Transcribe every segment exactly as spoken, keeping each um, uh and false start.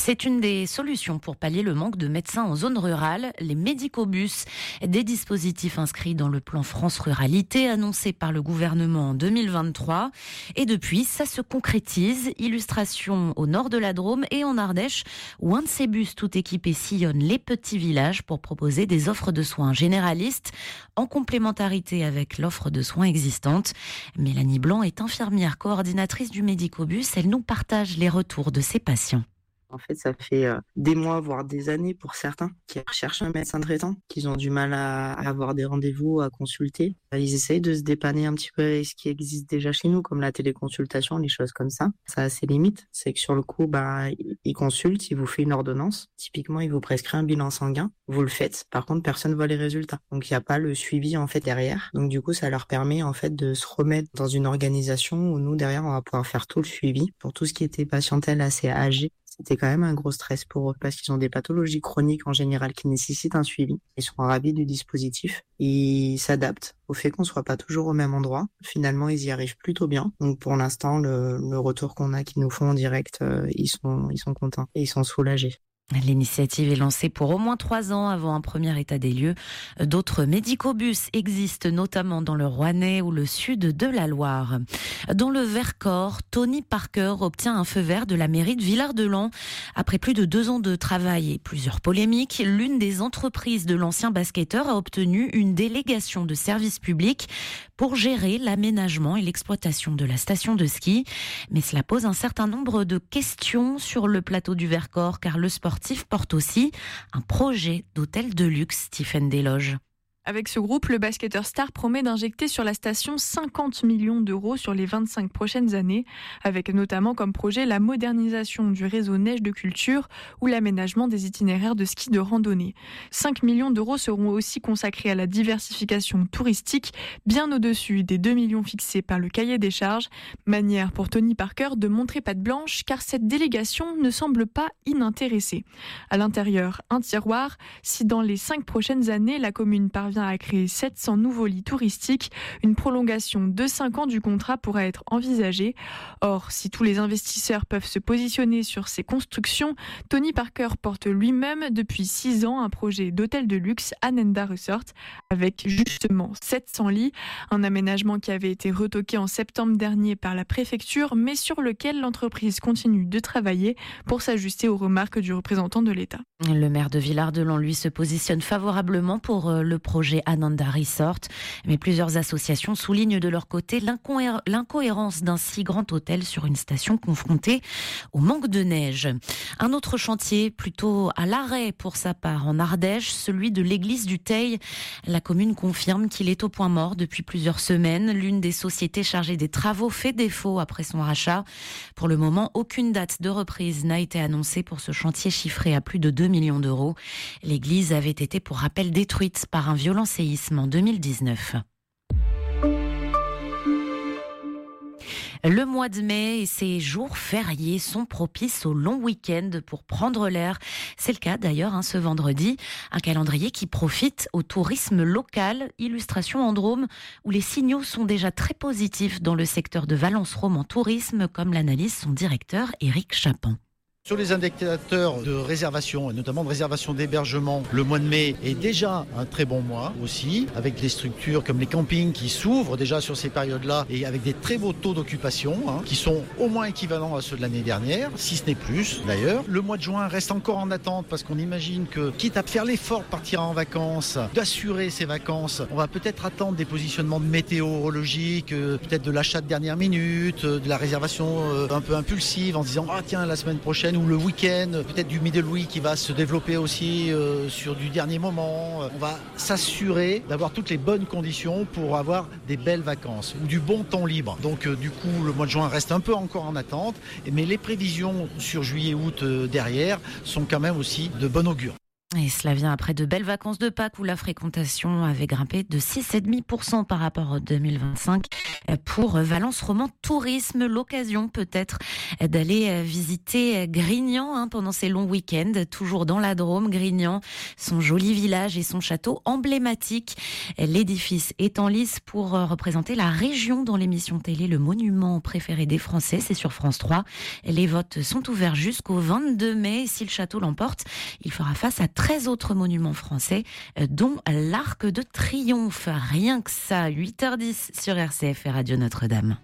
C'est une des solutions pour pallier le manque de médecins en zone rurale, les médicobus, des dispositifs inscrits dans le plan France Ruralité annoncé par le gouvernement en deux mille vingt-trois. Et depuis, ça se concrétise. Illustration au nord de la Drôme et en Ardèche, où un de ces bus tout équipés sillonne les petits villages pour proposer des offres de soins généralistes en complémentarité avec l'offre de soins existante. Mélanie Blanc est infirmière coordinatrice du médicobus. Elle nous partage les retours de ses patients. En fait, ça fait euh, des mois, voire des années pour certains qui recherchent un médecin traitant, qui ont du mal à, à avoir des rendez-vous, à consulter. Ils essayent de se dépanner un petit peu avec ce qui existe déjà chez nous, comme la téléconsultation, les choses comme ça. Ça a ses limites. C'est que sur le coup, bah, ils consultent, ils vous font une ordonnance. Typiquement, ils vous prescrivent un bilan sanguin. Vous le faites. Par contre, personne ne voit les résultats. Donc, il n'y a pas le suivi, en fait, derrière. Donc, du coup, ça leur permet, en fait, de se remettre dans une organisation où nous, derrière, on va pouvoir faire tout le suivi. Pour tout ce qui était patientèle assez âgée, c'était quand même un gros stress pour eux parce qu'ils ont des pathologies chroniques en général qui nécessitent un suivi. Ils sont ravis du dispositif. Ils s'adaptent au fait qu'on soit pas toujours au même endroit. Finalement, ils y arrivent plutôt bien. Donc pour l'instant, le, le retour qu'on a, qu'ils nous font en direct, euh, ils sont, ils sont contents et ils sont soulagés. L'initiative est lancée pour au moins trois ans avant un premier état des lieux. D'autres médicobus existent notamment dans le Rouennais ou le sud de la Loire. Dans le Vercors, Tony Parker obtient un feu vert de la mairie de Villard-de-Lans. Après plus de deux ans de travail et plusieurs polémiques, l'une des entreprises de l'ancien basketteur a obtenu une délégation de service public pour gérer l'aménagement et l'exploitation de la station de ski. Mais cela pose un certain nombre de questions sur le plateau du Vercors, car le sportif porte aussi un projet d'hôtel de luxe, Stephen Desloges. Avec ce groupe, le basketteur star promet d'injecter sur la station cinquante millions d'euros sur les vingt-cinq prochaines années, avec notamment comme projet la modernisation du réseau neige de culture ou l'aménagement des itinéraires de ski de randonnée. cinq millions d'euros seront aussi consacrés à la diversification touristique, bien au-dessus des deux millions fixés par le cahier des charges. Manière pour Tony Parker de montrer patte blanche, car cette délégation ne semble pas inintéressée. À l'intérieur, un tiroir. Si dans les cinq prochaines années, la commune parvient à créer sept cents nouveaux lits touristiques, une prolongation de cinq ans du contrat pourrait être envisagée. Or, si tous les investisseurs peuvent se positionner sur ces constructions, Tony Parker porte lui-même depuis six ans un projet d'hôtel de luxe Anenda Resort avec justement sept cents lits, un aménagement qui avait été retoqué en septembre dernier par la préfecture, mais sur lequel l'entreprise continue de travailler pour s'ajuster aux remarques du représentant de l'État. Le maire de Villard-de-Lans, lui, se positionne favorablement pour le projet Anenda Resort, mais plusieurs associations soulignent de leur côté l'incohé- l'incohérence d'un si grand hôtel sur une station confrontée au manque de neige. Un autre chantier plutôt à l'arrêt pour sa part en Ardèche, celui de l'église du Teil. La commune confirme qu'il est au point mort depuis plusieurs semaines. L'une des sociétés chargées des travaux fait défaut après son rachat. Pour le moment, aucune date de reprise n'a été annoncée pour ce chantier chiffré à plus de deux millions d'euros. L'église avait été pour rappel détruite par un violent séisme en deux mille dix-neuf. Le mois de mai et ses jours fériés sont propices au long week-end pour prendre l'air. C'est le cas d'ailleurs hein, ce vendredi. Un calendrier qui profite au tourisme local. Illustration en Drôme où les signaux sont déjà très positifs dans le secteur de Valence-Rome en tourisme, comme l'analyse son directeur Éric Chapin. Sur les indicateurs de réservation, et notamment de réservation d'hébergement, le mois de mai est déjà un très bon mois aussi, avec des structures comme les campings qui s'ouvrent déjà sur ces périodes-là et avec des très beaux taux d'occupation hein, qui sont au moins équivalents à ceux de l'année dernière, si ce n'est plus d'ailleurs. Le mois de juin reste encore en attente parce qu'on imagine que, quitte à faire l'effort de partir en vacances, d'assurer ses vacances, on va peut-être attendre des positionnements de météorologiques, euh, peut-être de l'achat de dernière minute, euh, de la réservation euh, un peu impulsive en se disant « Ah tiens, la semaine prochaine », ou le week-end, peut-être du middle week qui va se développer aussi euh, sur du dernier moment. On va s'assurer d'avoir toutes les bonnes conditions pour avoir des belles vacances ou du bon temps libre. Donc euh, du coup, le mois de juin reste un peu encore en attente, mais les prévisions sur juillet-août euh, derrière sont quand même aussi de bon augure. Et cela vient après de belles vacances de Pâques où la fréquentation avait grimpé de six virgule cinq pour cent par rapport à deux mille vingt-cinq. Pour Valence Roman Tourisme, l'occasion peut-être d'aller visiter Grignan hein, pendant ces longs week-ends, toujours dans la Drôme. Grignan, son joli village et son château emblématique. L'édifice est en lice pour représenter la région dans l'émission télé Le Monument préféré des Français. C'est sur France trois. Les votes sont ouverts jusqu'au vingt-deux mai. Si le château l'emporte, il fera face à treize autres monuments français, dont l'Arc de Triomphe. Rien que ça, huit heures dix sur R C F et Radio Notre-Dame.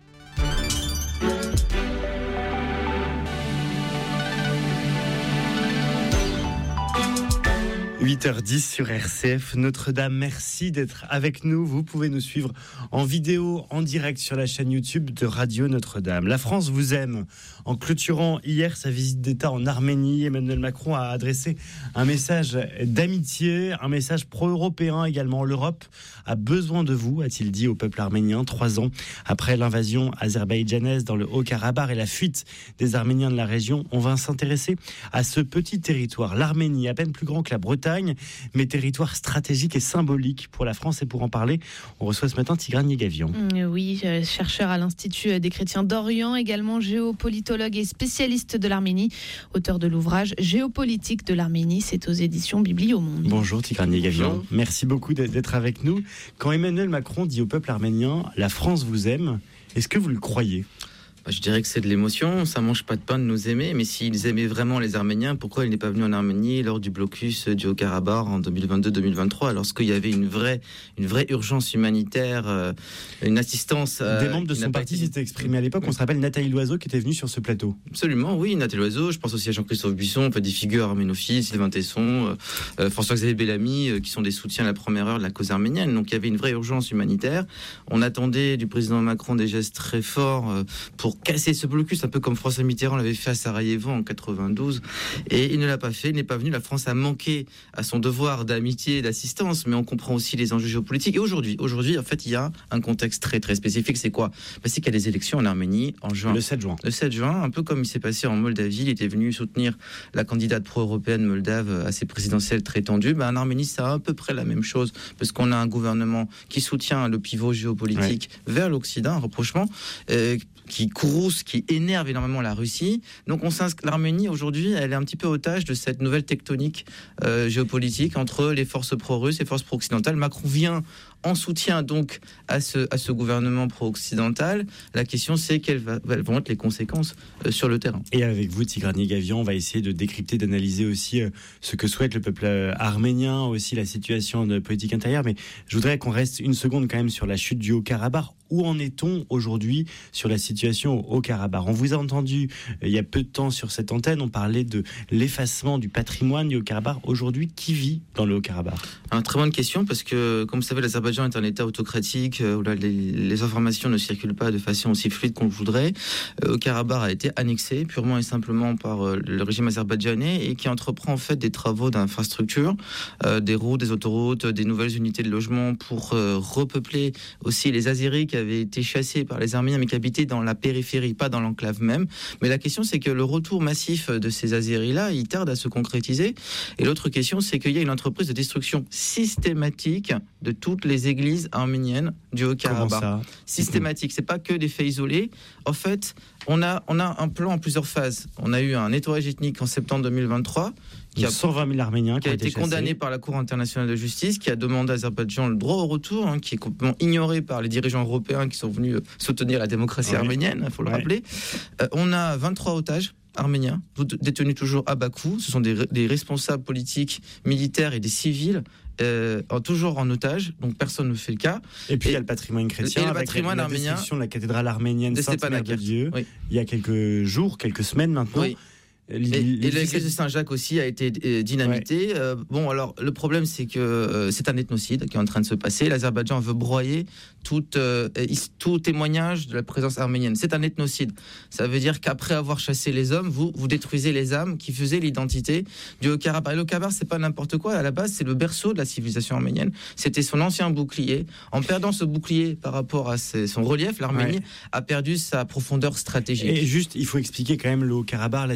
huit heures dix sur R C F Notre-Dame. Merci d'être avec nous. Vous pouvez nous suivre en vidéo, en direct sur la chaîne YouTube de Radio Notre-Dame. La France vous aime. En clôturant hier sa visite d'État en Arménie, Emmanuel Macron a adressé un message d'amitié, un message pro-européen également. L'Europe a besoin de vous, a-t-il dit au peuple arménien, trois ans après l'invasion azerbaïdjanaise dans le Haut-Karabakh et la fuite des Arméniens de la région. On va s'intéresser à ce petit territoire, l'Arménie, à peine plus grand que la Bretagne, mais territoire stratégique et symbolique pour la France. Et pour en parler, on reçoit ce matin Tigran Yegavian. Oui, chercheur à l'Institut des chrétiens d'Orient, également géopolitologue et spécialiste de l'Arménie, auteur de l'ouvrage Géopolitique de l'Arménie, c'est aux éditions Bibliomonde. Bonjour Tigran Yegavian, merci beaucoup d'être avec nous. Quand Emmanuel Macron dit au peuple arménien « La France vous aime », est-ce que vous le croyez ? Je dirais que c'est de l'émotion, ça mange pas de pain de nous aimer, mais s'ils aimaient vraiment les Arméniens, pourquoi il n'est pas venu en Arménie lors du blocus du Haut-Karabakh en deux mille vingt-deux deux mille vingt-trois, lorsqu'il y avait une vraie, une vraie urgence humanitaire, euh, une assistance... Euh, Des membres de son parti s'étaient exprimés à l'époque, on se rappelle Nathalie Loiseau qui était venue sur ce plateau. Absolument, oui, Nathalie Loiseau, je pense aussi à Jean-Christophe Buisson, on fait des figures arménophiles, Sylvain Tesson, euh, François-Xavier Bellamy, euh, qui sont des soutiens à la première heure de la cause arménienne, donc il y avait une vraie urgence humanitaire. On attendait du président Macron des gestes très forts euh, pour casser ce blocus, un peu comme François Mitterrand l'avait fait à Sarajevo en quatre-vingt-douze, et il ne l'a pas fait, il n'est pas venu. La France a manqué à son devoir d'amitié et d'assistance, mais on comprend aussi les enjeux géopolitiques. Et aujourd'hui, aujourd'hui, en fait, il y a un contexte très très spécifique. C'est quoi ? Ben, c'est qu'il y a des élections en Arménie en juin. Le sept juin. Le sept juin, un peu comme il s'est passé en Moldavie. Il était venu soutenir la candidate pro-européenne moldave à ses présidentielles très tendues. Ben, en Arménie, c'est à peu près la même chose, parce qu'on a un gouvernement qui soutient le pivot géopolitique ouais. vers l'Occident, un rapprochement euh, qui courrouce, qui énerve énormément la Russie. Donc on s'inscrit, l'Arménie aujourd'hui, elle est un petit peu otage de cette nouvelle tectonique euh, géopolitique entre les forces pro-russes et les forces pro-occidentales. Macron vient en soutien donc à ce, à ce gouvernement pro-occidental. La question c'est quelles vont être les conséquences euh, sur le terrain. Et avec vous, Tigran Yegavian, on va essayer de décrypter, d'analyser aussi euh, ce que souhaite le peuple euh, arménien, aussi la situation de politique intérieure. Mais je voudrais qu'on reste une seconde quand même sur la chute du Haut-Karabakh. Où en est-on aujourd'hui sur la situation au Haut-Karabakh ? On vous a entendu euh, il y a peu de temps sur cette antenne, on parlait de l'effacement du patrimoine du Haut-Karabakh. Aujourd'hui, qui vit dans le Haut-Karabakh ? Alors, très bonne question, parce que, comme vous savez, l'Azerbaïdjan est un État autocratique où là, les, les informations ne circulent pas de façon aussi fluide qu'on le voudrait. Le Haut-Karabakh a été annexé purement et simplement par euh, le régime azerbaïdjanais et qui entreprend en fait des travaux d'infrastructure, euh, des routes, des autoroutes, des nouvelles unités de logement pour euh, repeupler aussi les Azéris qui avaient été chassés par les Arméniens mais qui habitaient dans la périphérie, pas dans l'enclave même. Mais la question c'est que le retour massif de ces Azéris-là, il tarde à se concrétiser. Et l'autre question c'est qu'il y a une entreprise de destruction systématique de toutes les églises arméniennes du Haut-Karabakh. Systématique, c'est pas que des faits isolés. En fait, on a, on a un plan en plusieurs phases. On a eu un nettoyage ethnique en septembre deux mille vingt-trois qui a cent vingt mille Arméniens qui a été, été condamné par la Cour internationale de justice, qui a demandé à Azerbaïdjan le droit au retour, hein, qui est complètement ignoré par les dirigeants européens qui sont venus soutenir la démocratie ouais. arménienne, il faut le ouais. rappeler. Euh, on a vingt-trois otages arméniens, détenus toujours à Bakou. Ce sont des, des responsables politiques, militaires et des civils, euh, toujours en otage, donc personne ne fait le cas. Et puis et, il y a le patrimoine chrétien, et le avec patrimoine la, la arménien destruction de la cathédrale arménienne de Sainte-Mère-de-Dieu, oui. il y a quelques jours, quelques semaines maintenant. Oui. Et, et l'église de Saint-Jacques aussi a été euh, dynamitée. Ouais. Euh, bon, alors le problème c'est que euh, c'est un ethnocide qui est en train de se passer. L'Azerbaïdjan veut broyer tout, euh, tout témoignage de la présence arménienne. C'est un ethnocide. Ça veut dire qu'après avoir chassé les hommes, vous, vous détruisez les âmes qui faisaient l'identité du Haut-Karabakh. Et le Haut-Karabakh, c'est pas n'importe quoi. À la base, c'est le berceau de la civilisation arménienne. C'était son ancien bouclier. En perdant ce bouclier par rapport à ses, son relief, l'Arménie ouais. a perdu sa profondeur stratégique. Et juste, il faut expliquer quand même le Haut-Karabakh, la situation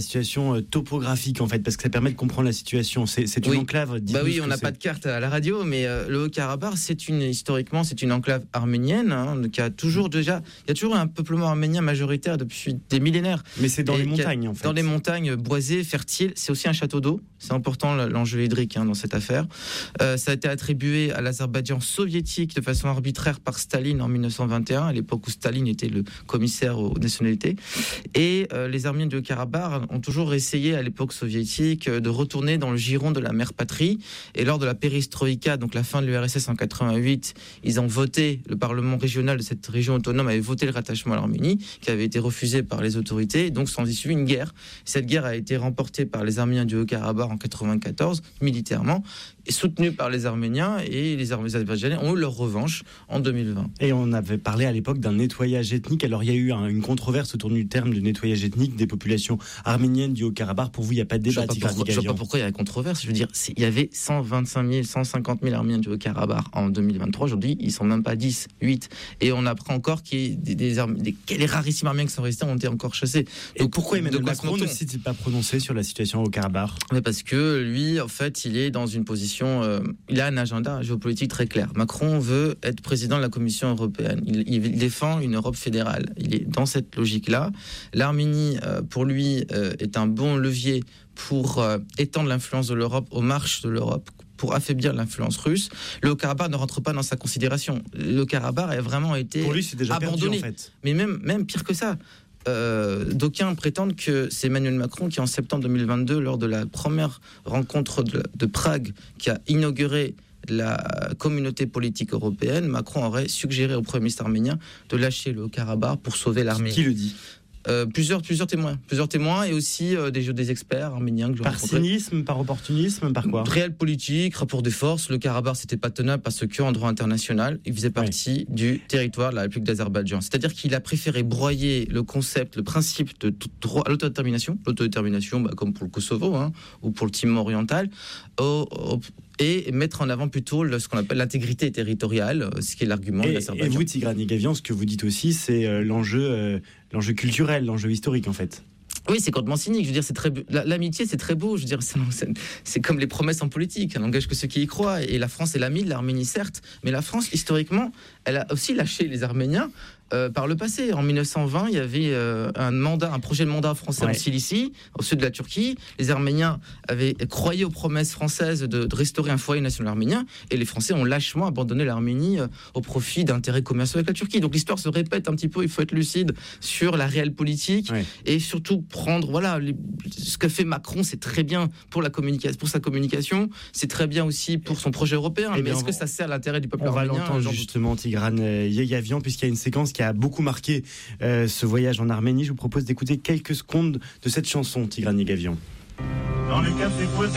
question topographique en fait, parce que ça permet de comprendre la situation. C'est, c'est une oui. enclave. Bah oui, on n'a pas de carte à la radio, mais euh, le Haut-Karabakh, c'est une historiquement, c'est une enclave arménienne hein, qui a toujours déjà, il y a toujours un peuplement arménien majoritaire depuis des millénaires. Mais c'est dans Et les montagnes en fait. Dans les montagnes boisées, fertiles. C'est aussi un château d'eau. C'est important l'enjeu hydrique hein, dans cette affaire. Euh, ça a été attribué à l'Azerbaïdjan soviétique de façon arbitraire par Staline en mille neuf cent vingt et un, à l'époque où Staline était le commissaire aux nationalités. Et euh, les Arméniens du Haut-Karabakh ont toujours essayé à l'époque soviétique de retourner dans le giron de la mère patrie. Et lors de la perestroïka, donc la fin de l'U R S S en quatre-vingt-huit, ils ont voté, le Parlement régional de cette région autonome avait voté le rattachement à l'Arménie, qui avait été refusé par les autorités. Donc s'en est suivi une guerre. Cette guerre a été remportée par les Arméniens du Haut-Karabakh en quatre-vingt-quatorze, militairement, et soutenue par les Arméniens, et les Azerbaïdjanais ont eu leur revanche en deux mille vingt. Et on avait parlé à l'époque d'un nettoyage ethnique. Alors il y a eu un, une controverse autour du terme de nettoyage ethnique des populations arméniennes du Haut-Karabakh. Pour vous, il n'y a pas de débat. Je ne vois, vois pas pourquoi il y a une controverse. Je veux dire, il y avait cent vingt-cinq mille, cent cinquante mille Arméniens du Haut-Karabakh en deux mille vingt-trois. Aujourd'hui, ils ne sont même pas dix, huit. Et on apprend encore qu'il y a des, des, des, des les rarissimes Arméniens qui sont restés ont été encore chassés. Et donc, pourquoi Emmanuel Macron ne s'est-il pas prononcé sur la situation au Haut-Karabakh? Mais parce que lui, en fait, il est dans une position, euh, il a un agenda géopolitique très clair. Macron veut être président de la Commission européenne. Il, il défend une Europe fédérale. Il est dans cette logique-là. L'Arménie, euh, pour lui, euh, est un bon levier pour euh, étendre l'influence de l'Europe aux marches de l'Europe, pour affaiblir l'influence russe. Le Haut-Karabakh ne rentre pas dans sa considération. Le Haut-Karabakh a vraiment été pour lui, c'est déjà abandonné. Perdu, en fait. Mais même, même pire que ça. Euh, d'aucuns prétendent que c'est Emmanuel Macron qui, en septembre deux mille vingt-deux, lors de la première rencontre de, de Prague, qui a inauguré la communauté politique européenne, Macron aurait suggéré au Premier ministre arménien de lâcher le Haut-Karabakh pour sauver l'armée. Qui le dit ? Euh, plusieurs, plusieurs témoins, plusieurs témoins et aussi euh, des, des experts arméniens que j'ai Par rencontrés. cynisme, par opportunisme, par quoi ? Réel politique, rapport de force. Le Karabakh, c'était pas tenable parce que en droit international, il faisait partie oui. du territoire de la République d'Azerbaïdjan. C'est-à-dire qu'il a préféré broyer le concept, le principe de tout droit à l'autodétermination, l'autodétermination, bah, comme pour le Kosovo hein, ou pour le Timor oriental, au, au, et mettre en avant plutôt le, ce qu'on appelle l'intégrité territoriale, ce qui est l'argument et, de l'Azerbaïdjan. Et vous, Tigrane Gavian, ce que vous dites aussi, c'est euh, l'enjeu, euh, l'enjeu culturel, l'enjeu historique en fait. Oui, c'est complètement cynique. Je veux dire, c'est très l'amitié, c'est très beau. Je veux dire, c'est, c'est comme les promesses en politique. Elle n'engage que ceux qui y croient. Et la France est l'amie de l'Arménie, certes, mais la France, historiquement, elle a aussi lâché les Arméniens. Euh, par le passé, en mille neuf cent vingt, il y avait euh, un mandat, un projet de mandat français ouais. en Cilicie, au sud de la Turquie. Les Arméniens avaient croyé aux promesses françaises de, de restaurer un foyer national arménien, et les Français ont lâchement abandonné l'Arménie euh, au profit d'intérêts commerciaux avec la Turquie. Donc l'histoire se répète un petit peu. Il faut être lucide sur la réelle politique ouais. et surtout prendre, voilà, les, ce que fait Macron, c'est très bien pour la communication, pour sa communication, c'est très bien aussi pour son projet européen. Et mais est-ce on, que ça sert l'intérêt du peuple on arménien? On va l'entendre justement, Tigrane Gavian, puisqu'il y a une séquence qui a beaucoup marqué euh, ce voyage en Arménie. Je vous propose d'écouter quelques secondes de cette chanson, Tigrane Gavian. Dans les cafés voisins,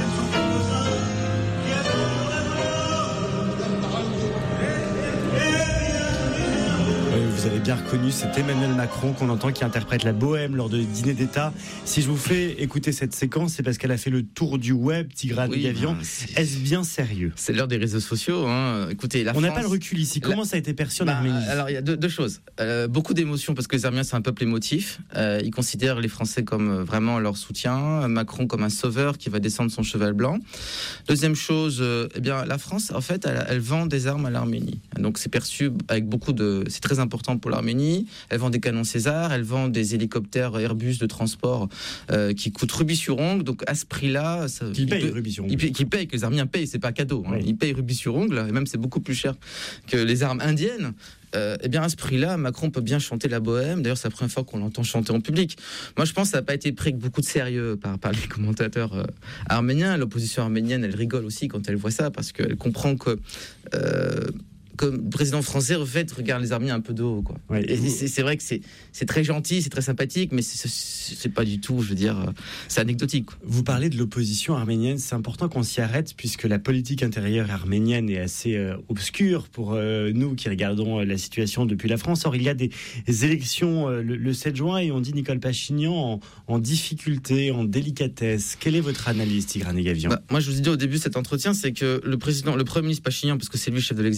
vous avez bien reconnu, c'est Emmanuel Macron qu'on entend qui interprète la bohème lors de dîner d'État. Si je vous fais écouter cette séquence, c'est parce qu'elle a fait le tour du web, Tigrane oui, Gavian. Ben, Est-ce bien sérieux? C'est l'heure des réseaux sociaux. Hein. Écoutez, la on n'a pas le recul ici. Comment la... ça a été perçu en bah, Arménie? Alors, il y a deux, deux choses. Euh, beaucoup d'émotions parce que les Arméniens, c'est un peuple émotif. Euh, ils considèrent les Français comme vraiment leur soutien. Macron comme un sauveur qui va descendre son cheval blanc. Deuxième chose, euh, eh bien, la France, en fait, elle, elle vend des armes à l'Arménie. Donc, c'est perçu avec beaucoup de... C'est très important pour l'Arménie. Elle vend des canons César, elle vend des hélicoptères Airbus de transport euh, qui coûtent rubis sur ongle. Donc à ce prix-là, ça, qui paye peut, rubis sur ongle, qui paye, que les Arméniens payent, c'est pas cadeau. Hein. Oui. Ils payent rubis sur ongle, et même c'est beaucoup plus cher que les armes indiennes. Euh, eh bien à ce prix-là, Macron peut bien chanter la bohème. D'ailleurs, c'est la première fois qu'on l'entend chanter en public. Moi, je pense que ça n'a pas été pris avec beaucoup de sérieux par, par les commentateurs euh, arméniens. L'opposition arménienne, elle rigole aussi quand elle voit ça, parce qu'elle comprend que euh, comme président français, en fait, regarde les Arméniens un peu de haut, quoi. Ouais, et vous... c'est, c'est vrai que c'est, c'est très gentil, c'est très sympathique, mais c'est, c'est, c'est pas du tout, je veux dire, c'est anecdotique, quoi. Vous parlez de l'opposition arménienne, c'est important qu'on s'y arrête, puisque la politique intérieure arménienne est assez euh, obscure pour euh, nous qui regardons euh, la situation depuis la France. Or, il y a des, des élections euh, le, le sept juin, et on dit Nicole Pachinian en, en difficulté, en délicatesse. Quelle est votre analyse, Tigrane Gavian? Bah, moi, je vous ai dit au début de cet entretien, c'est que le président, le Premier ministre Pachinian, parce que c'est lui le chef de l'exécutif,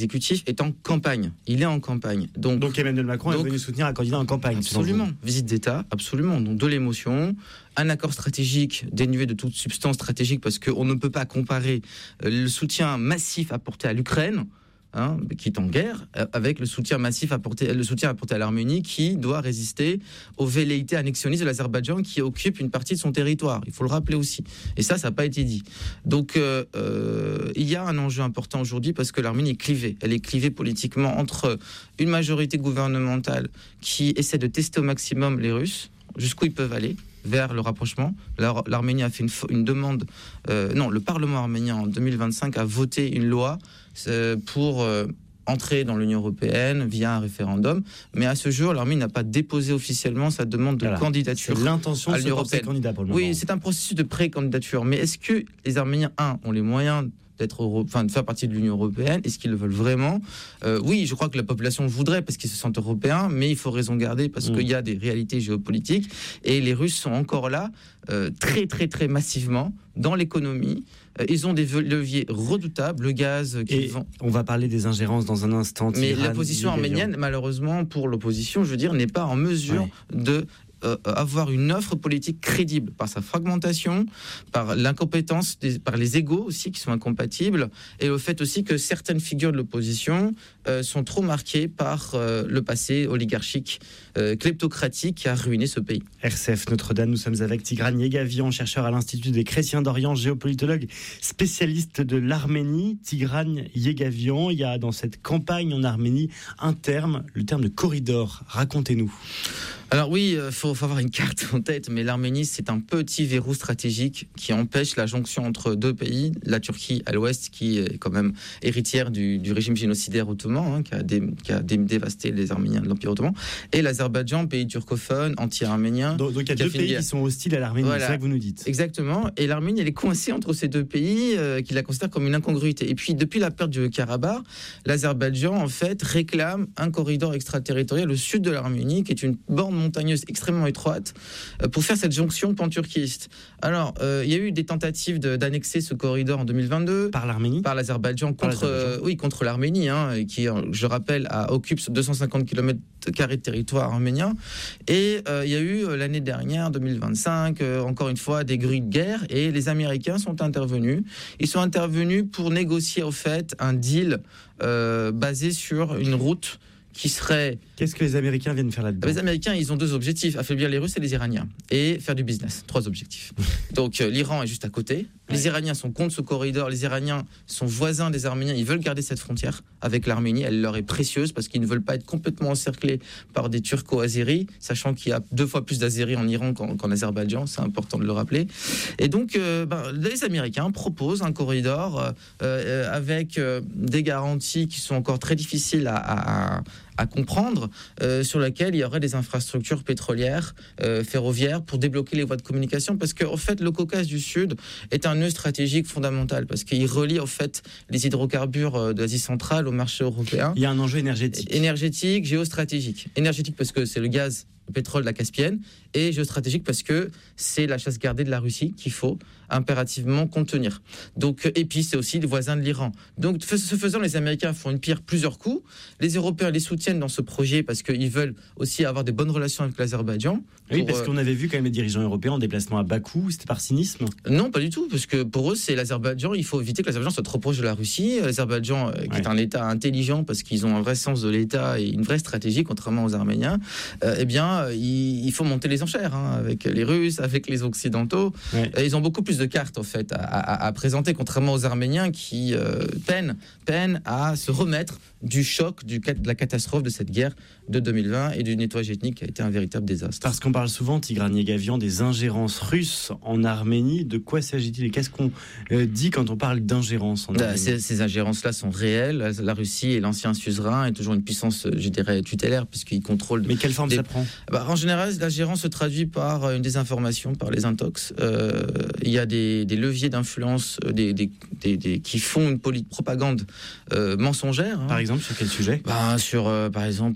est en campagne. Il est en campagne. Donc, donc Emmanuel Macron donc, est venu soutenir un candidat en campagne. Absolument. Visite d'État, absolument. Donc de l'émotion, un accord stratégique dénué de toute substance stratégique parce qu'on ne peut pas comparer le soutien massif apporté à l'Ukraine, Hein, qui est en guerre, avec le soutien massif apporté, le soutien apporté à l'Arménie, qui doit résister aux velléités annexionnistes de l'Azerbaïdjan, qui occupe une partie de son territoire. Il faut le rappeler aussi. Et ça, ça n'a pas été dit. Donc, euh, euh, il y a un enjeu important aujourd'hui parce que l'Arménie est clivée. Elle est clivée politiquement entre une majorité gouvernementale qui essaie de tester au maximum les Russes, jusqu'où ils peuvent aller, vers le rapprochement. L'Ar- L'Arménie a fait une, une demande... Euh, non, le Parlement arménien, en deux mille vingt-cinq, a voté une loi euh, pour euh, entrer dans l'Union européenne via un référendum. Mais à ce jour, l'Arménie n'a pas déposé officiellement sa demande de voilà. candidature c'est l'intention à de l'Union se porter européenne. Candidat pour le moment. Oui, c'est un processus de pré-candidature. Mais est-ce que les Arméniens, un, ont les moyens d'être euro... enfin, de faire partie de l'Union européenne? Est-ce qu'ils le veulent vraiment? euh, Oui, je crois que la population le voudrait parce qu'ils se sentent européens, mais il faut raison garder parce mmh. qu'il y a des réalités géopolitiques et les Russes sont encore là, euh, très très très massivement dans l'économie. Euh, ils ont des leviers redoutables, le gaz qui vend. On va parler des ingérences dans un instant. Mais l'opposition arménienne, malheureusement pour l'opposition, je veux dire, n'est pas en mesure ouais. de Euh, avoir une offre politique crédible par sa fragmentation, par l'incompétence, des, par les égos aussi qui sont incompatibles, et au fait aussi que certaines figures de l'opposition euh, sont trop marquées par euh, le passé oligarchique, euh, kleptocratique qui a ruiné ce pays. R C F Notre-Dame, nous sommes avec Tigran Yegavian, chercheur à l'Institut des Chrétiens d'Orient, géopolitologue, spécialiste de l'Arménie. Tigran Yegavian, il y a dans cette campagne en Arménie un terme, le terme de corridor. Racontez-nous. Alors oui, il euh, faut, faut avoir une carte en tête, mais l'Arménie, c'est un petit verrou stratégique qui empêche la jonction entre deux pays, la Turquie à l'ouest, qui est quand même héritière du, du régime génocidaire ottoman, hein, qui a, dé, qui a dé, dévasté les Arméniens de l'Empire ottoman, et l'Azerbaïdjan, pays turcophone, anti-arménien. Donc, donc il y a deux pays qui sont hostiles à l'Arménie, voilà. C'est ça que vous nous dites. Exactement, et l'Arménie, elle est coincée entre ces deux pays, euh, qui la considèrent comme une incongruité. Et puis, depuis la perte du Karabakh, l'Azerbaïdjan, en fait, réclame un corridor extraterritorial au sud de l'Arménie, qui est une borne montagneuse extrêmement étroite euh, pour faire cette jonction pan-turquiste. Alors, euh, il y a eu des tentatives de, d'annexer ce corridor en deux mille vingt-deux par l'Arménie, par l'Azerbaïdjan contre, euh, oui, contre l'Arménie, hein, qui, je rappelle, a, occupe deux cent cinquante kilomètres carrés de territoire arménien. Et euh, il y a eu euh, l'année dernière, deux mille vingt-cinq, euh, encore une fois, des grues de guerre, et les Américains sont intervenus. Ils sont intervenus pour négocier au fait un deal euh, basé sur une route qui serait... Qu'est-ce que les Américains viennent faire là-dedans? Les Américains, ils ont deux objectifs, affaiblir les Russes et les Iraniens, et faire du business. Trois objectifs. Donc euh, l'Iran est juste à côté. Les ouais. Iraniens sont contre ce corridor. Les Iraniens sont voisins des Arméniens. Ils veulent garder cette frontière avec l'Arménie. Elle leur est précieuse parce qu'ils ne veulent pas être complètement encerclés par des Turco-Azéris, sachant qu'il y a deux fois plus d'Azéris en Iran qu'en, qu'en Azerbaïdjan. C'est important de le rappeler. Et donc, euh, ben, les Américains proposent un corridor euh, euh, avec euh, des garanties qui sont encore très difficiles à, à, à comprendre, euh, sur laquelle il y aurait des infrastructures pétrolières, euh, ferroviaires, pour débloquer les voies de communication, parce qu'en fait, le Caucase du Sud est un nœud stratégique fondamental, parce qu'il relie en fait les hydrocarbures d'Asie centrale au marché européen. Il y a un enjeu énergétique. Énergétique, géostratégique. Énergétique parce que c'est le gaz, le pétrole de la Caspienne, et géostratégique parce que c'est la chasse gardée de la Russie qu'il faut impérativement contenir. Donc, et puis c'est aussi les voisins de l'Iran. Donc ce faisant, les Américains font une pierre plusieurs coups. Les Européens les soutiennent dans ce projet parce qu'ils veulent aussi avoir des bonnes relations avec l'Azerbaïdjan. Oui, pour, parce qu'on avait vu quand même les dirigeants européens en déplacement à Bakou. C'était par cynisme? Non, pas du tout, parce que pour eux, c'est l'Azerbaïdjan. Il faut éviter que l'Azerbaïdjan soit trop proche de la Russie. L'Azerbaïdjan, euh, qui ouais. est un État intelligent parce qu'ils ont un vrai sens de l'État et une vraie stratégie, contrairement aux Arméniens, euh, eh bien, euh, il, il faut monter les enchères hein, avec les Russes, avec les Occidentaux. Ouais. Ils ont beaucoup plus de cartes en fait à, à, à présenter, contrairement aux Arméniens qui euh, peinent, peinent à se remettre du choc, du, de la catastrophe de cette guerre de deux mille vingt et du nettoyage ethnique qui a été un véritable désastre. Parce qu'on parle souvent, Tigran Yegavian, des ingérences russes en Arménie. De quoi s'agit-il et qu'est-ce qu'on euh, dit quand on parle d'ingérence en Arménie? Ces, ces ingérences-là sont réelles. La Russie et l'ancien suzerain est toujours une puissance, je dirais, tutélaire, puisqu'il contrôle... Mais quelle forme des... ça prend? bah, En général, l'ingérence se traduit par une désinformation, par les intox. Euh, il y a des, des leviers d'influence des, des, des, des, qui font une propagande euh, mensongère. Hein. Par exemple, sur quel sujet? bah, Sur, euh, par exemple, les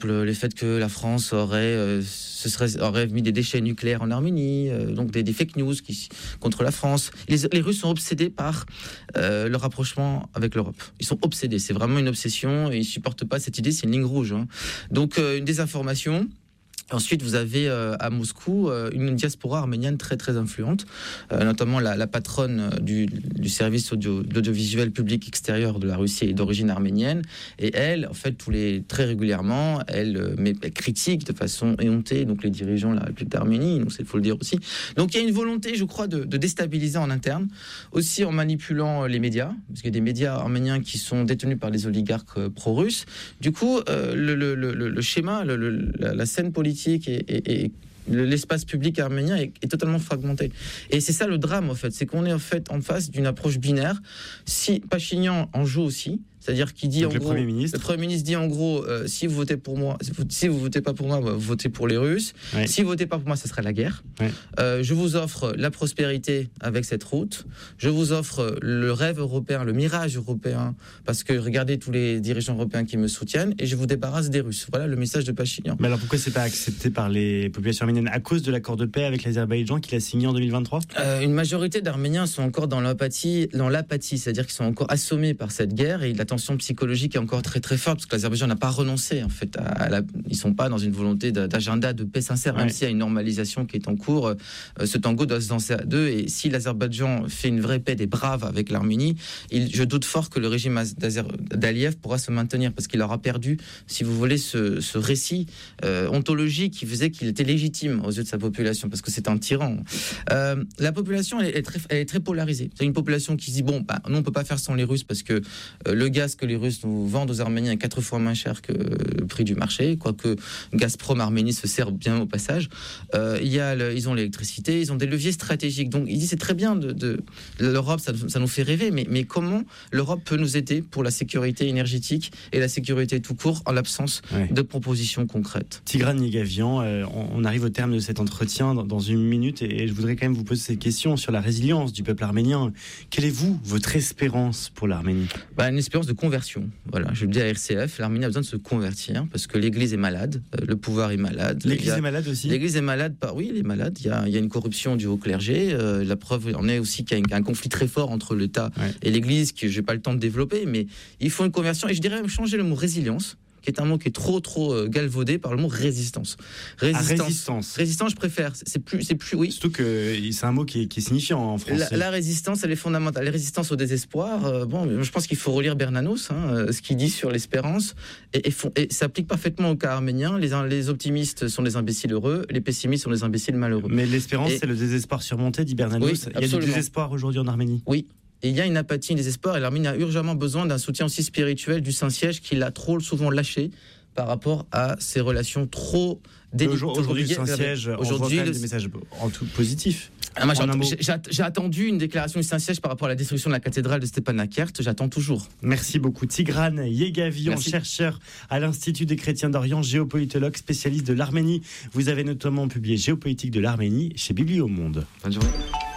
fait que la France aurait, euh, ce serait, aurait mis des déchets nucléaires en Arménie, euh, donc des, des fake news qui, contre la France. Les, les Russes sont obsédés par euh, le rapprochement avec l'Europe. Ils sont obsédés, c'est vraiment une obsession et ils supportent pas cette idée, c'est une ligne rouge. Hein. Donc euh, une désinformation. Ensuite, vous avez euh, à Moscou euh, une diaspora arménienne très très influente, euh, notamment la, la patronne du, du service audio, d'audiovisuel public extérieur de la Russie est d'origine arménienne. Et elle, en fait, tous les très régulièrement, elle, euh, mais, elle critique de façon éhontée donc les dirigeants de la République d'Arménie. Donc, il faut le dire aussi. Donc, il y a une volonté, je crois, de, de déstabiliser en interne, aussi en manipulant les médias, parce qu'il y a des médias arméniens qui sont détenus par les oligarques euh, pro-russes. Du coup, euh, le, le, le, le schéma, le, le, la, la scène politique Et, et, et l'espace public arménien est, est totalement fragmenté. Et c'est ça le drame, en fait. C'est qu'on est en fait en face d'une approche binaire. Si Pachinian en joue aussi, c'est-à-dire qu'il dit donc en le gros, Premier ministre. le Premier ministre dit en gros, euh, si vous votez pour moi, si vous votez pas pour moi, bah, vous votez pour les Russes. Ouais. Si vous votez pas pour moi, ça serait la guerre. Ouais. Euh, je vous offre la prospérité avec cette route. Je vous offre le rêve européen, le mirage européen, parce que regardez tous les dirigeants européens qui me soutiennent, et je vous débarrasse des Russes. Voilà le message de Pachinian. Mais alors pourquoi c'est pas accepté par les populations arméniennes à cause de l'accord de paix avec l'Azerbaïdjan qu'il a signé en deux mille vingt-trois ? euh, Une majorité d'Arméniens sont encore dans l'apathie, dans l'apathie, c'est-à-dire qu'ils sont encore assommés par cette guerre et la tension psychologique est encore très très forte parce que l'Azerbaïdjan n'a pas renoncé en fait à la, ils sont pas dans une volonté d'agenda de paix sincère, même ouais. s'il y a une normalisation qui est en cours. Euh, ce tango doit se danser à deux et si l'Azerbaïdjan fait une vraie paix des braves avec l'Arménie, il, je doute fort que le régime d'Aliyev pourra se maintenir parce qu'il aura perdu, si vous voulez, ce, ce récit euh, ontologique qui faisait qu'il était légitime aux yeux de sa population parce que c'est un tyran. Euh, la population elle est, très, elle est très polarisée. C'est une population qui se dit bon, bah, nous on peut pas faire sans les Russes parce que euh, le gaz que les Russes nous vendent aux Arméniens est quatre fois moins cher que le prix du marché, quoique Gazprom Arménie se sert bien au passage. Euh, il y a le, ils ont l'électricité, ils ont des leviers stratégiques. Donc il dit c'est très bien de, de l'Europe, ça, ça nous fait rêver, mais, mais comment l'Europe peut nous aider pour la sécurité énergétique et la sécurité tout court en l'absence ouais. de propositions concrètes. Tigran Yegavian, euh, on, on arrive au terme de cet entretien dans, dans une minute et, et je voudrais quand même vous poser cette question sur la résilience du peuple arménien. Quelle est vous, votre espérance pour l'Arménie ? Bah, une espérance de conversion. Voilà, je le dis à R C F, l'Arménie a besoin de se convertir parce que l'Église est malade, euh, le pouvoir est malade. L'Église a, est malade aussi. L'Église est malade, par, oui, elle est malade. Il y a, il y a une corruption du haut clergé. Euh, la preuve en est aussi qu'il y a un, un conflit très fort entre l'État ouais. et l'Église que je n'ai pas le temps de développer, mais il faut une conversion. Et je dirais même changer le mot résilience, qui est un mot qui est trop trop galvaudé par le mot résistance. Résistance. Ah, résistance. Résistance, je préfère. C'est plus, c'est plus, oui. Surtout que c'est un mot qui est, qui est signifiant en français. La, la résistance, elle est fondamentale. La résistance au désespoir. Euh, bon, je pense qu'il faut relire Bernanos, hein, ce qu'il dit sur l'espérance, et, et, font, et ça s'applique parfaitement au cas arménien. Les, les optimistes sont les imbéciles heureux, les pessimistes sont les imbéciles malheureux. Mais l'espérance, et, c'est le désespoir surmonté, dit Bernanos. Oui, il y a du désespoir aujourd'hui en Arménie. Oui. Et il y a une apathie, un désespoir, et l'Arménie a urgemment besoin d'un soutien aussi spirituel du Saint-Siège qui l'a trop souvent lâché par rapport à ces relations trop délicates. Aujourd'hui, le Saint-Siège envoie quand même des messages en tout positifs. Ah, moi, j'ai, j'ai, j'ai attendu une déclaration du Saint-Siège par rapport à la destruction de la cathédrale de Stepanakert. J'attends toujours. Merci beaucoup. Tigran Yegavian, Merci. chercheur à l'Institut des chrétiens d'Orient, géopolitologue, spécialiste de l'Arménie. Vous avez notamment publié Géopolitique de l'Arménie chez Bibliomonde. Bonne journée.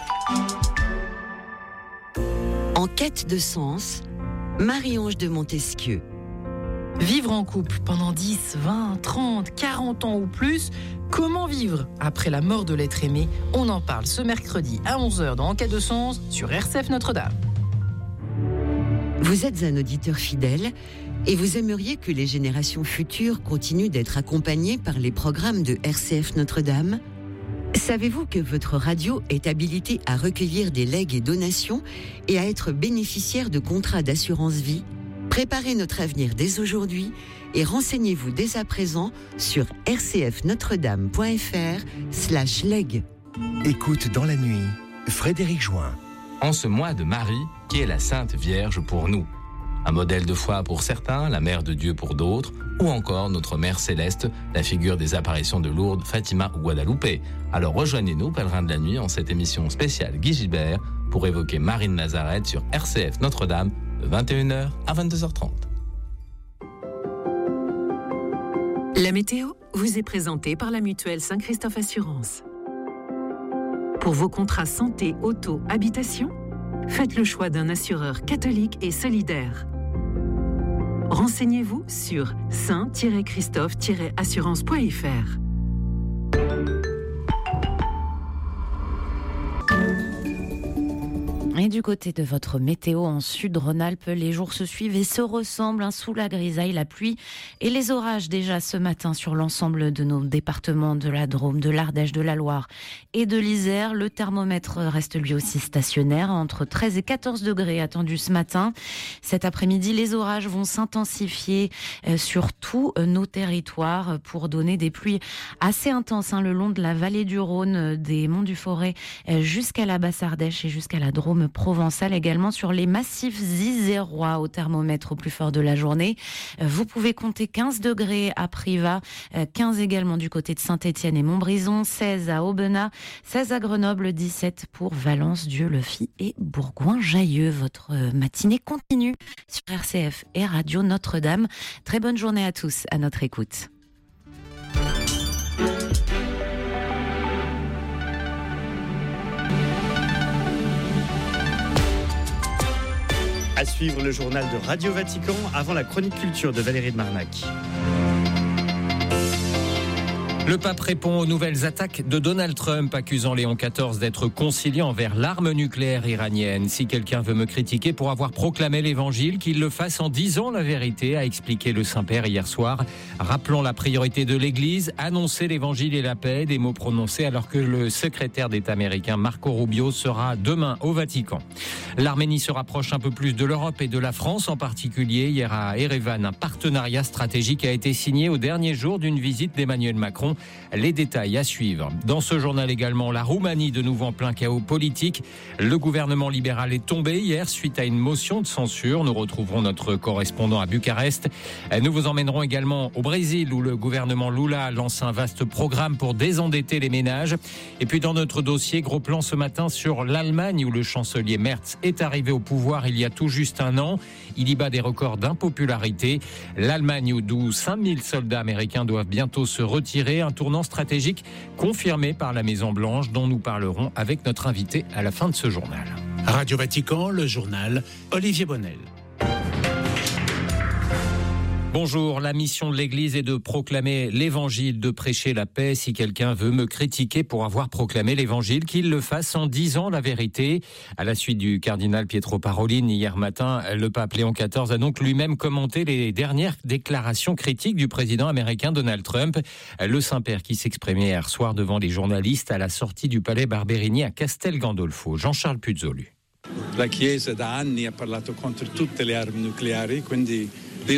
En quête de sens, Marie-Ange de Montesquieu. Vivre en couple pendant dix, vingt, trente, quarante ans ou plus, comment vivre après la mort de l'être aimé ? On en parle ce mercredi à onze heures dans En quête de sens sur R C F Notre-Dame. Vous êtes un auditeur fidèle et vous aimeriez que les générations futures continuent d'être accompagnées par les programmes de R C F Notre-Dame ? Savez-vous que votre radio est habilitée à recueillir des legs et donations et à être bénéficiaire de contrats d'assurance vie ? Préparez notre avenir dès aujourd'hui et renseignez-vous dès à présent sur rcfnotredame.fr slash leg. Écoute dans la nuit, Frédéric Join. En ce mois de Marie, qui est la Sainte Vierge pour nous. Un modèle de foi pour certains, la Mère de Dieu pour d'autres, ou encore notre Mère Céleste, la figure des apparitions de Lourdes, Fatima ou Guadalupe. Alors rejoignez-nous, pèlerins de la nuit, en cette émission spéciale Guy Gilbert, pour évoquer Marie de Nazareth sur R C F Notre-Dame, de vingt et une heures à vingt-deux heures trente. La météo vous est présentée par la mutuelle Saint-Christophe Assurance. Pour vos contrats santé, auto, habitation, faites le choix d'un assureur catholique et solidaire. Renseignez-vous sur saint tiret christophe tiret assurance point f r. Et du côté de votre météo en Sud-Rhône-Alpes, les jours se suivent et se ressemblent, hein, sous la grisaille, la pluie et les orages déjà ce matin sur l'ensemble de nos départements de la Drôme, de l'Ardèche, de la Loire et de l'Isère. Le thermomètre reste lui aussi stationnaire, entre treize et quatorze degrés attendus ce matin. Cet après-midi, les orages vont s'intensifier euh, sur tous euh, nos territoires pour donner des pluies assez intenses, hein, le long de la vallée du Rhône, euh, des monts du Forêt euh, jusqu'à la Basse-Ardèche et jusqu'à la Drôme provençale, également sur les massifs isérois au thermomètre au plus fort de la journée. Vous pouvez compter quinze degrés à Privas, quinze également du côté de Saint-Étienne et Montbrison, seize à Aubenas, seize à Grenoble, dix-sept pour Valence, Dieu-le-Fit et Bourgoin-Jallieu. Votre matinée continue sur R C F et Radio Notre-Dame. Très bonne journée à tous à notre écoute. À suivre le journal de Radio Vatican avant la chronique culture de Valérie de Marnac. Le pape répond aux nouvelles attaques de Donald Trump, accusant Léon quatorze d'être conciliant envers l'arme nucléaire iranienne. Si quelqu'un veut me critiquer pour avoir proclamé l'évangile, qu'il le fasse en disant la vérité, a expliqué le Saint-Père hier soir. Rappelons la priorité de l'Église, annoncer l'évangile et la paix, des mots prononcés alors que le secrétaire d'État américain Marco Rubio sera demain au Vatican. L'Arménie se rapproche un peu plus de l'Europe et de la France en particulier. Hier à Erevan, un partenariat stratégique a été signé au dernier jour d'une visite d'Emmanuel Macron. Les détails à suivre. Dans ce journal également, la Roumanie de nouveau en plein chaos politique. Le gouvernement libéral est tombé hier suite à une motion de censure. Nous retrouverons notre correspondant à Bucarest. Nous vous emmènerons également au Brésil où le gouvernement Lula lance un vaste programme pour désendetter les ménages. Et puis dans notre dossier, gros plan ce matin sur l'Allemagne où le chancelier Merz est arrivé au pouvoir il y a tout juste un an. Il y bat des records d'impopularité. L'Allemagne d'où cinq mille soldats américains doivent bientôt se retirer. Un tournant stratégique confirmé par la Maison-Blanche dont nous parlerons avec notre invité à la fin de ce journal. Radio Vatican, le journal Olivier Bonnel. Bonjour, la mission de l'Église est de proclamer l'Évangile, de prêcher la paix. Si quelqu'un veut me critiquer pour avoir proclamé l'Évangile, qu'il le fasse en disant la vérité. À la suite du cardinal Pietro Parolin, hier matin, le pape Léon quatorze a donc lui-même commenté les dernières déclarations critiques du président américain Donald Trump. Le Saint-Père qui s'exprimait hier soir devant les journalistes à la sortie du palais Barberini à Castel Gandolfo. Jean-Charles Puzzolu. La Chiesa da anni ha parlato contro tutte le armi nucleari, quindi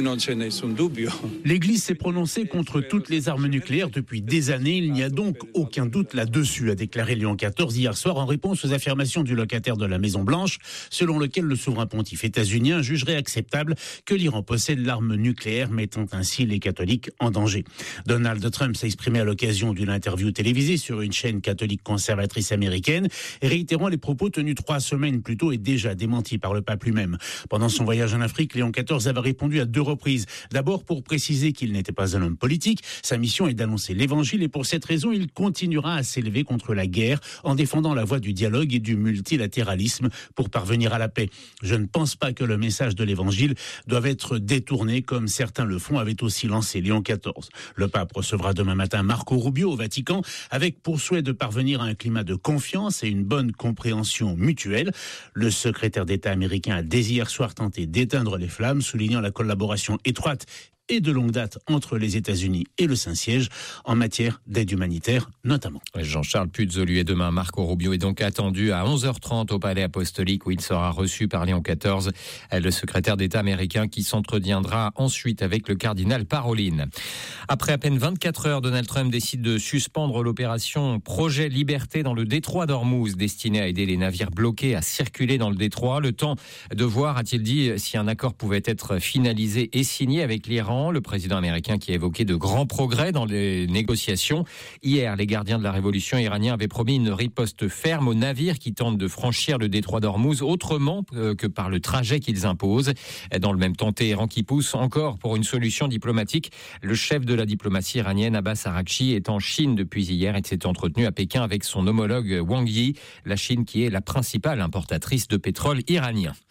l'Église s'est prononcée contre toutes les armes nucléaires depuis des années. Il n'y a donc aucun doute là-dessus, a déclaré Léon quatorze hier soir en réponse aux affirmations du locataire de la Maison-Blanche, selon lequel le souverain pontife états-unien jugerait acceptable que l'Iran possède l'arme nucléaire, mettant ainsi les catholiques en danger. Donald Trump s'est exprimé à l'occasion d'une interview télévisée sur une chaîne catholique conservatrice américaine, réitérant les propos tenus trois semaines plus tôt et déjà démentis par le pape lui-même. Pendant son voyage en Afrique, Léon quatorze avait répondu à deux reprises. D'abord pour préciser qu'il n'était pas un homme politique, sa mission est d'annoncer l'évangile et pour cette raison il continuera à s'élever contre la guerre en défendant la voie du dialogue et du multilatéralisme pour parvenir à la paix. Je ne pense pas que le message de l'évangile doive être détourné comme certains le font, avait aussi lancé Léon quatorze. Le pape recevra demain matin Marco Rubio au Vatican avec pour souhait de parvenir à un climat de confiance et une bonne compréhension mutuelle. Le secrétaire d'État américain a dès hier soir tenté d'éteindre les flammes, soulignant la collaboration étroite et de longue date entre les États-Unis et le Saint-Siège en matière d'aide humanitaire notamment. Jean-Charles Puzzolu et demain Marco Rubio est donc attendu à onze heures trente au Palais Apostolique où il sera reçu par Léon quatorze, le secrétaire d'État américain qui s'entretiendra ensuite avec le cardinal Parolin. Après à peine vingt-quatre heures, Donald Trump décide de suspendre l'opération Projet Liberté dans le détroit d'Ormuz, destinée à aider les navires bloqués à circuler dans le détroit. Le temps de voir, a-t-il dit, si un accord pouvait être finalisé et signé avec l'Iran. Le président américain qui a évoqué de grands progrès dans les négociations. Hier, les gardiens de la révolution iranienne avaient promis une riposte ferme aux navires qui tentent de franchir le détroit d'Ormuz autrement que par le trajet qu'ils imposent. Dans le même temps, Téhéran qui pousse encore pour une solution diplomatique. Le chef de la diplomatie iranienne, Abbas Araghchi, est en Chine depuis hier et s'est entretenu à Pékin avec son homologue Wang Yi, la Chine qui est la principale importatrice de pétrole iranien.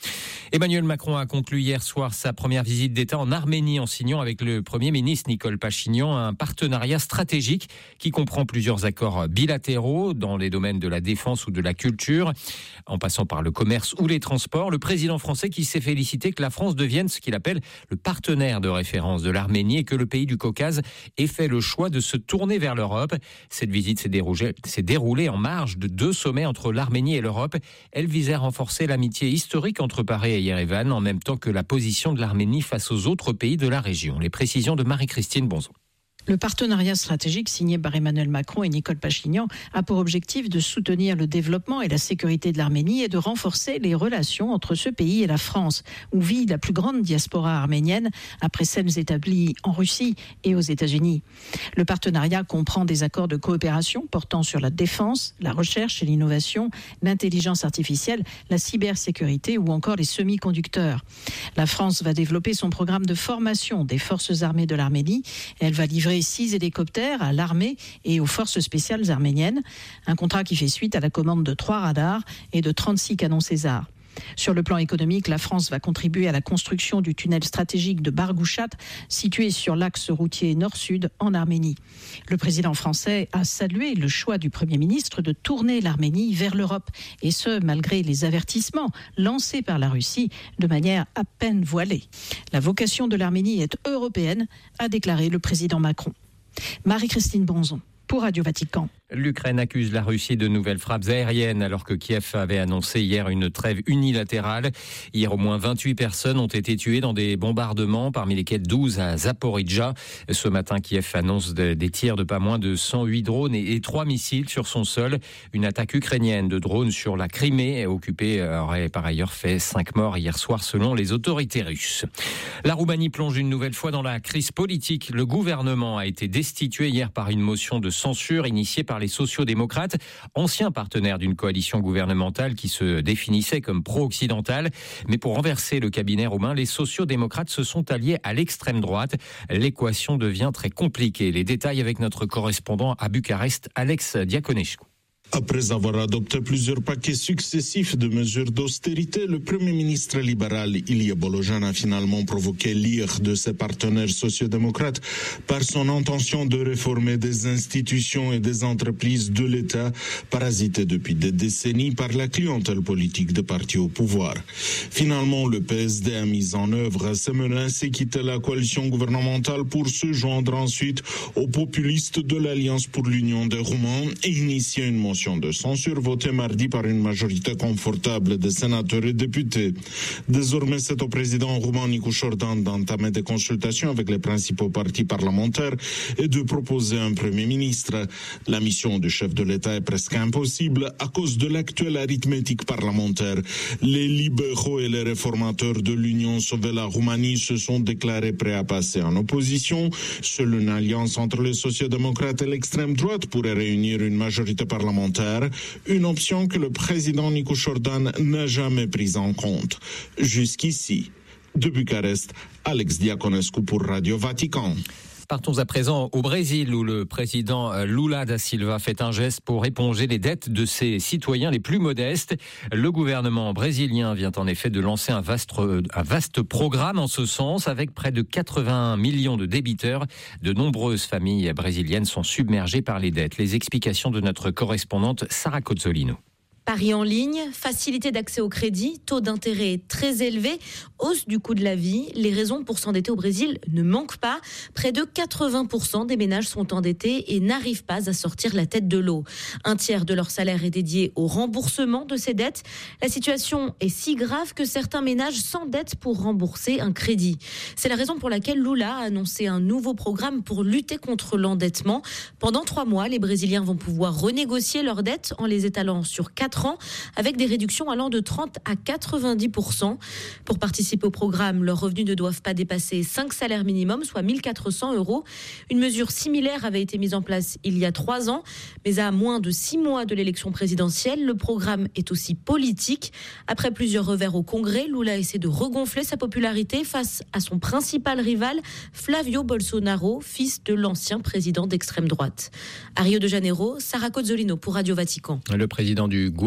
Emmanuel Macron a conclu hier soir sa première visite d'État en Arménie en signant avec le Premier ministre Nicole Pachinian un partenariat stratégique qui comprend plusieurs accords bilatéraux dans les domaines de la défense ou de la culture, en passant par le commerce ou les transports. Le président français qui s'est félicité que la France devienne ce qu'il appelle le partenaire de référence de l'Arménie et que le pays du Caucase ait fait le choix de se tourner vers l'Europe. Cette visite s'est déroulée, s'est déroulée en marge de deux sommets entre l'Arménie et l'Europe. Elle visait à renforcer l'amitié historique entre Paris et Yerevan, en même temps que la position de l'Arménie face aux autres pays de la région. Les précisions de Marie-Christine Bonzon. Le partenariat stratégique signé par Emmanuel Macron et Nicole Pachinian a pour objectif de soutenir le développement et la sécurité de l'Arménie et de renforcer les relations entre ce pays et la France, où vit la plus grande diaspora arménienne après celles établies en Russie et aux États-Unis. Le partenariat comprend des accords de coopération portant sur la défense, la recherche et l'innovation, l'intelligence artificielle, la cybersécurité ou encore les semi-conducteurs. La France va développer son programme de formation des forces armées de l'Arménie. Elle va livrer six hélicoptères à l'armée et aux forces spéciales arméniennes. Un contrat qui fait suite à la commande de trois radars et de trente-six canons César. Sur le plan économique, la France va contribuer à la construction du tunnel stratégique de Bargouchat, situé sur l'axe routier nord-sud en Arménie. Le président français a salué le choix du Premier ministre de tourner l'Arménie vers l'Europe, et ce, malgré les avertissements lancés par la Russie de manière à peine voilée. La vocation de l'Arménie est européenne, a déclaré le président Macron. Marie-Christine Bonzon, pour Radio Vatican. L'Ukraine accuse la Russie de nouvelles frappes aériennes alors que Kiev avait annoncé hier une trêve unilatérale. Hier, au moins vingt-huit personnes ont été tuées dans des bombardements, parmi lesquels douze à Zaporijjia. Ce matin, Kiev annonce des tirs de pas moins de cent huit drones et trois missiles sur son sol. Une attaque ukrainienne de drones sur la Crimée occupée aurait par ailleurs fait cinq morts hier soir selon les autorités russes. La Roumanie plonge une nouvelle fois dans la crise politique. Le gouvernement a été destitué hier par une motion de censure initiée par les sociodémocrates, anciens partenaires d'une coalition gouvernementale qui se définissait comme pro-occidentale. Mais pour renverser le cabinet roumain, les sociodémocrates se sont alliés à l'extrême droite. L'équation devient très compliquée. Les détails avec notre correspondant à Bucarest, Alex Diaconescu. Après avoir adopté plusieurs paquets successifs de mesures d'austérité, le Premier ministre libéral Ilie Bolojan a finalement provoqué l'ire de ses partenaires sociodémocrates par son intention de réformer des institutions et des entreprises de l'État parasitées depuis des décennies par la clientèle politique des partis au pouvoir. Finalement, le P S D a mis en œuvre ses menaces et quitté la coalition gouvernementale pour se joindre ensuite aux populistes de l'Alliance pour l'Union des Roumains et initier une motion de censure votée mardi par une majorité confortable de sénateurs et députés. Désormais, c'est au président roumain Nicu Șordan d'entamer des consultations avec les principaux partis parlementaires et de proposer un premier ministre. La mission du chef de l'État est presque impossible à cause de l'actuelle arithmétique parlementaire. Les libéraux et les réformateurs de l'Union Sauver la Roumanie se sont déclarés prêts à passer en opposition. Seule une alliance entre les sociodémocrates et l'extrême droite pourrait réunir une majorité parlementaire. Une option que le président Nicu Șordan n'a jamais prise en compte. Jusqu'ici, de Bucarest, Alex Diaconescu pour Radio Vatican. Partons à présent au Brésil où le président Lula da Silva fait un geste pour éponger les dettes de ses citoyens les plus modestes. Le gouvernement brésilien vient en effet de lancer un vaste, un vaste programme en ce sens avec près de quatre-vingts millions de débiteurs. De nombreuses familles brésiliennes sont submergées par les dettes. Les explications de notre correspondante Sarah Cozzolino. Paris en ligne, facilité d'accès au crédit, taux d'intérêt très élevé, hausse du coût de la vie. Les raisons pour s'endetter au Brésil ne manquent pas. Près de quatre-vingts pour cent des ménages sont endettés et n'arrivent pas à sortir la tête de l'eau. Un tiers de leur salaire est dédié au remboursement de ces dettes. La situation est si grave que certains ménages s'endettent pour rembourser un crédit. C'est la raison pour laquelle Lula a annoncé un nouveau programme pour lutter contre l'endettement. Pendant trois mois, les Brésiliens vont pouvoir renégocier leurs dettes en les étalant sur quatre ans, avec des réductions allant de trente à quatre-vingt-dix pour cent. Pour participer au programme, leurs revenus ne doivent pas dépasser cinq salaires minimum, soit mille quatre cents euros. Une mesure similaire avait été mise en place il y a trois ans, mais à moins de six mois de l'élection présidentielle, le programme est aussi politique. Après plusieurs revers au Congrès, Lula essaie de regonfler sa popularité face à son principal rival, Flavio Bolsonaro, fils de l'ancien président d'extrême droite. À Rio de Janeiro, Sarah Cozzolino pour Radio Vatican. Le président du Guadeloupe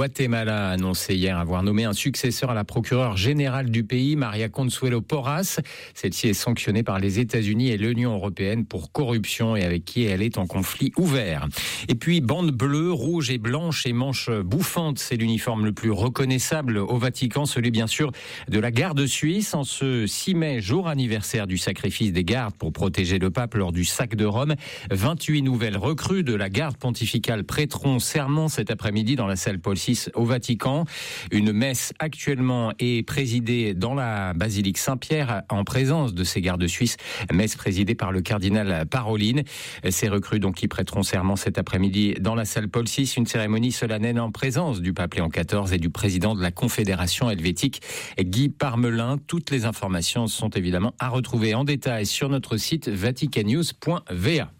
Guatemala a annoncé hier avoir nommé un successeur à la procureure générale du pays, Maria Consuelo Porras. Celle-ci est sanctionnée par les États-Unis et l'Union européenne pour corruption et avec qui elle est en conflit ouvert. Et puis, bande bleue, rouge et blanche et manches bouffantes, c'est l'uniforme le plus reconnaissable au Vatican, celui bien sûr de la garde suisse. En ce six mai, jour anniversaire du sacrifice des gardes pour protéger le pape lors du sac de Rome, vingt-huit nouvelles recrues de la garde pontificale prêteront serment cet après-midi dans la salle Paul six au Vatican. Une messe actuellement est présidée dans la basilique Saint-Pierre en présence de ces gardes suisses, messe présidée par le cardinal Parolin. Ces recrues donc qui prêteront serment cet après-midi dans la salle Paul six, une cérémonie solennelle en présence du pape Léon quatorze et du président de la Confédération helvétique Guy Parmelin. Toutes les informations sont évidemment à retrouver en détail sur notre site vaticannews point v a.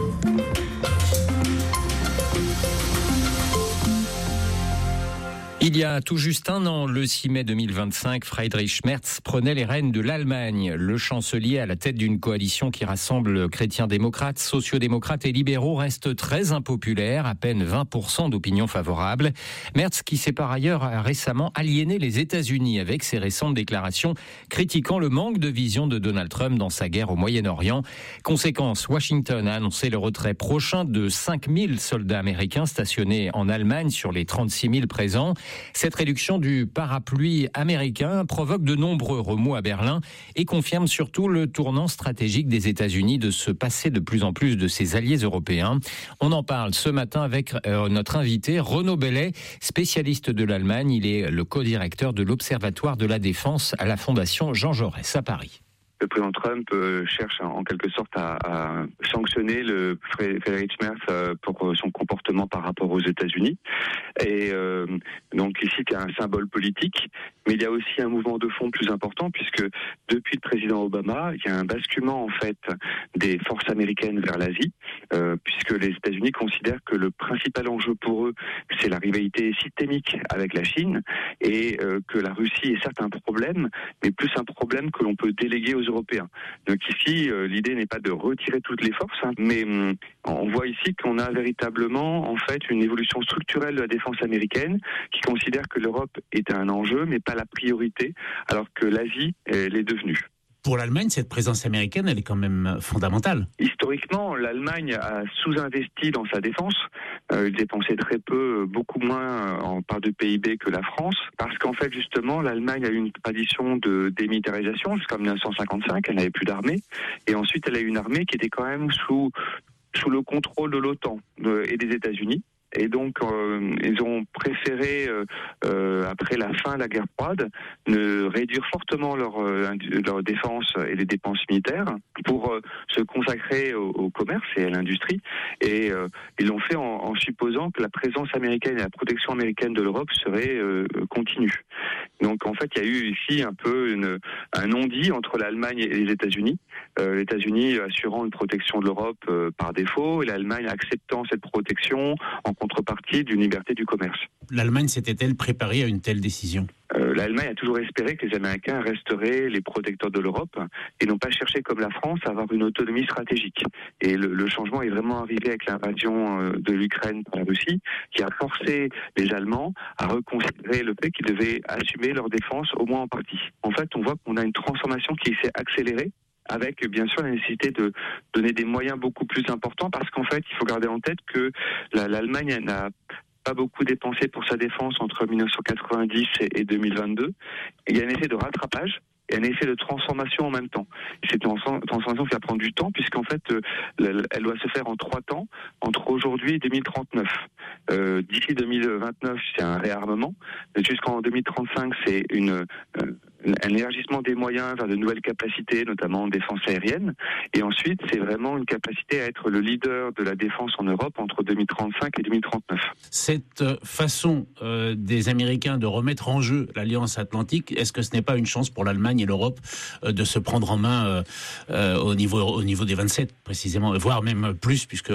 Il y a tout juste un an, le six mai deux mille vingt-cinq, Friedrich Merz prenait les rênes de l'Allemagne. Le chancelier à la tête d'une coalition qui rassemble chrétiens-démocrates, sociodémocrates et libéraux reste très impopulaire, à peine vingt pour cent d'opinion favorable. Merz qui s'est par ailleurs récemment aliéné les États-Unis avec ses récentes déclarations critiquant le manque de vision de Donald Trump dans sa guerre au Moyen-Orient. Conséquence, Washington a annoncé le retrait prochain de cinq mille soldats américains stationnés en Allemagne sur les trente-six mille présents. Cette réduction du parapluie américain provoque de nombreux remous à Berlin et confirme surtout le tournant stratégique des États-Unis de se passer de plus en plus de ses alliés européens. On en parle ce matin avec euh, notre invité Renaud Bellet, spécialiste de l'Allemagne. Il est le co-directeur de l'Observatoire de la Défense à la Fondation Jean Jaurès à Paris. Le président Trump euh, cherche en quelque sorte à, à sanctionner le Friedrich Merz euh, pour son comportement par rapport aux États-Unis. Et euh, donc ici, il y a un symbole politique, mais il y a aussi un mouvement de fond plus important, puisque depuis le président Obama, il y a un basculement en fait des forces américaines vers l'Asie, euh, puisque les États-Unis considèrent que le principal enjeu pour eux, c'est la rivalité systémique avec la Chine, et euh, que la Russie est certes un problème, mais plus un problème que l'on peut déléguer aux Européens. Donc ici, euh, l'idée n'est pas de retirer toutes les forces, hein, mais hum, on voit ici qu'on a véritablement en fait une évolution structurelle de la défense américaine qui considère que l'Europe est un enjeu, mais pas la priorité, alors que l'Asie elle est devenue. Pour l'Allemagne, cette présence américaine, elle est quand même fondamentale. Historiquement, l'Allemagne a sous-investi dans sa défense. Euh, il dépensait très peu, beaucoup moins en part de P I B que la France, parce qu'en fait, justement, l'Allemagne a eu une tradition de démilitarisation jusqu'en dix-neuf cent cinquante-cinq. Elle n'avait plus d'armée. Et ensuite, elle a eu une armée qui était quand même sous, sous le contrôle de l'OTAN et des États-Unis. Et donc, euh, ils ont préféré, euh, euh, après la fin de la guerre froide, ne réduire fortement leur, euh, leur défense et les dépenses militaires pour euh, se consacrer au, au commerce et à l'industrie. Et euh, ils l'ont fait en, en supposant que la présence américaine et la protection américaine de l'Europe serait euh, continue. Donc, en fait, il y a eu ici un peu une, un non-dit entre l'Allemagne et les États-Unis. Euh, les États-Unis assurant une protection de l'Europe euh, par défaut et l'Allemagne acceptant cette protection en contrepartie d'une liberté du commerce. L'Allemagne s'était-elle préparée à une telle décision ? euh, L'Allemagne a toujours espéré que les Américains resteraient les protecteurs de l'Europe et n'ont pas cherché, comme la France, à avoir une autonomie stratégique. Et le, le changement est vraiment arrivé avec l'invasion euh, de l'Ukraine par la Russie, qui a forcé les Allemands à reconsidérer le fait qu'ils devaient assumer leur défense, au moins en partie. En fait, on voit qu'on a une transformation qui s'est accélérée, avec bien sûr la nécessité de donner des moyens beaucoup plus importants, parce qu'en fait, il faut garder en tête que la, l'Allemagne n'a pas beaucoup dépensé pour sa défense entre dix-neuf cent quatre-vingt-dix et deux mille vingt-deux. Il y a un effet de rattrapage et un effet de transformation en même temps. C'est une transformation qui va prendre du temps, puisqu'en fait, elle doit se faire en trois temps, entre aujourd'hui et deux mille trente-neuf. Euh, d'ici deux mille vingt-neuf, c'est un réarmement. Jusqu'en deux mille trente-cinq, c'est une... Euh, un élargissement des moyens vers de nouvelles capacités, notamment en défense aérienne. Et ensuite, c'est vraiment une capacité à être le leader de la défense en Europe entre deux mille trente-cinq et deux mille trente-neuf. Cette façon euh, des Américains de remettre en jeu l'Alliance Atlantique, est-ce que ce n'est pas une chance pour l'Allemagne et l'Europe euh, de se prendre en main euh, euh, au niveau, au niveau des vingt-sept, précisément, voire même plus, puisque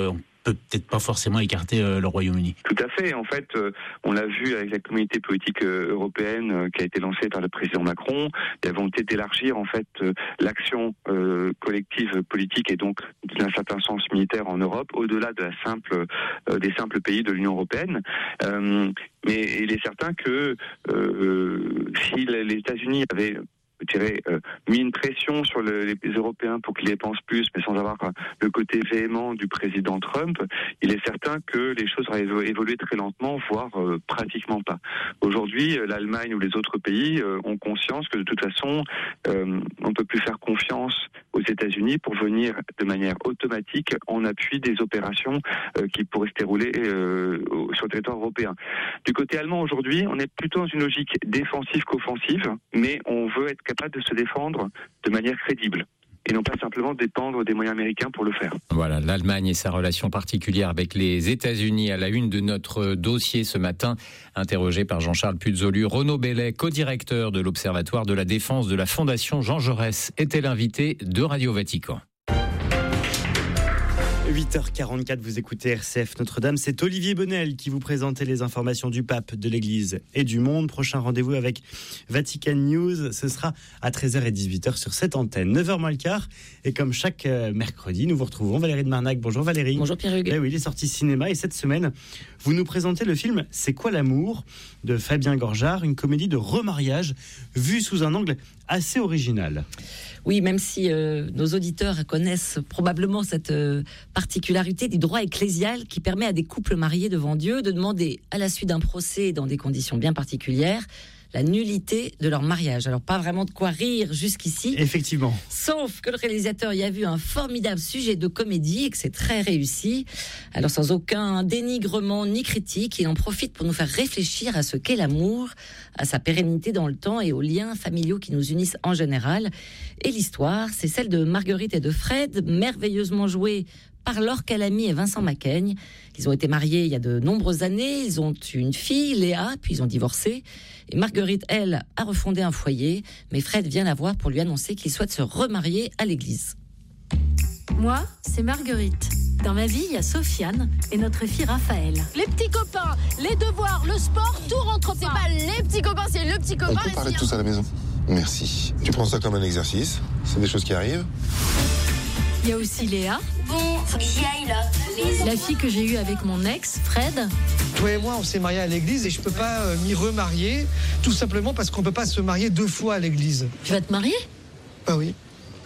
peut peut-être pas forcément écarter euh, le Royaume-Uni. Tout à fait. En fait, euh, on l'a vu avec la communauté politique euh, européenne euh, qui a été lancée par le président Macron. Il y a volonté d'élargir en fait euh, l'action euh, collective politique et donc d'un certain sens militaire en Europe, au-delà de la simple euh, des simples pays de l'Union européenne. Euh, mais il est certain que euh, si les États-Unis avaient je dirais, euh, mis une pression sur le, les Européens pour qu'ils dépensent plus, mais sans avoir euh, le côté véhément du président Trump, il est certain que les choses auraient évolué très lentement, voire euh, pratiquement pas. Aujourd'hui, euh, l'Allemagne ou les autres pays euh, ont conscience que de toute façon, euh, on ne peut plus faire confiance aux États-Unis pour venir de manière automatique en appui des opérations euh, qui pourraient se dérouler euh, sur le territoire européen. Du côté allemand, aujourd'hui, on est plutôt dans une logique défensive qu'offensive, mais on veut être capable de se défendre de manière crédible et non pas simplement dépendre des moyens américains pour le faire. Voilà, l'Allemagne et sa relation particulière avec les États-Unis à la une de notre dossier ce matin, interrogé par Jean-Charles Puzolu. Renaud Bellet, co-directeur de l'Observatoire de la défense de la Fondation Jean Jaurès, était l'invité de Radio Vatican. huit heures quarante-quatre, vous écoutez R C F Notre-Dame. C'est Olivier Bonnel qui vous présentait les informations du pape, de l'Église et du monde. Prochain rendez-vous avec Vatican News, ce sera à treize heures et dix-huit heures sur cette antenne. neuf heures moins le quart. Et comme chaque mercredi, nous vous retrouvons Valérie de Marnac. Bonjour Valérie. Bonjour Pierre-Hugues. Eh oui, les sorties cinéma. Et cette semaine, vous nous présentez le film C'est quoi l'amour de Fabien Gorjard, une comédie de remariage vue sous un angle assez original. Oui, même si euh, nos auditeurs connaissent probablement cette euh, particularité du droit ecclésial qui permet à des couples mariés devant Dieu de demander, à la suite d'un procès dans des conditions bien particulières, la nullité de leur mariage. Alors, pas vraiment de quoi rire jusqu'ici. Effectivement. Sauf que le réalisateur y a vu un formidable sujet de comédie et que c'est très réussi. Alors, sans aucun dénigrement ni critique, il en profite pour nous faire réfléchir à ce qu'est l'amour, à sa pérennité dans le temps et aux liens familiaux qui nous unissent en général. Et l'histoire, c'est celle de Marguerite et de Fred, merveilleusement jouée par Laure Calamy et Vincent Macaigne. Ils ont été mariés il y a de nombreuses années, ils ont eu une fille, Léa, puis ils ont divorcé. Et Marguerite, elle, a refondé un foyer, mais Fred vient la voir pour lui annoncer qu'il souhaite se remarier à l'église. Moi, c'est Marguerite. Dans ma vie, il y a Sofiane et notre fille Raphaël. Les petits copains, les devoirs, le sport, tout rentre pas. C'est pas les petits copains, c'est le petit copain. On peut parler de tout ça à la maison. Merci. Tu prends ça comme un exercice, c'est des choses qui arrivent. Il y a aussi Léa. Bon, faut que j'y aille là. La fille que j'ai eue avec mon ex, Fred. Toi et moi, on s'est mariés à l'église et je peux pas euh, m'y remarier, tout simplement parce qu'on peut pas se marier deux fois à l'église. Tu vas te marier ? Bah oui.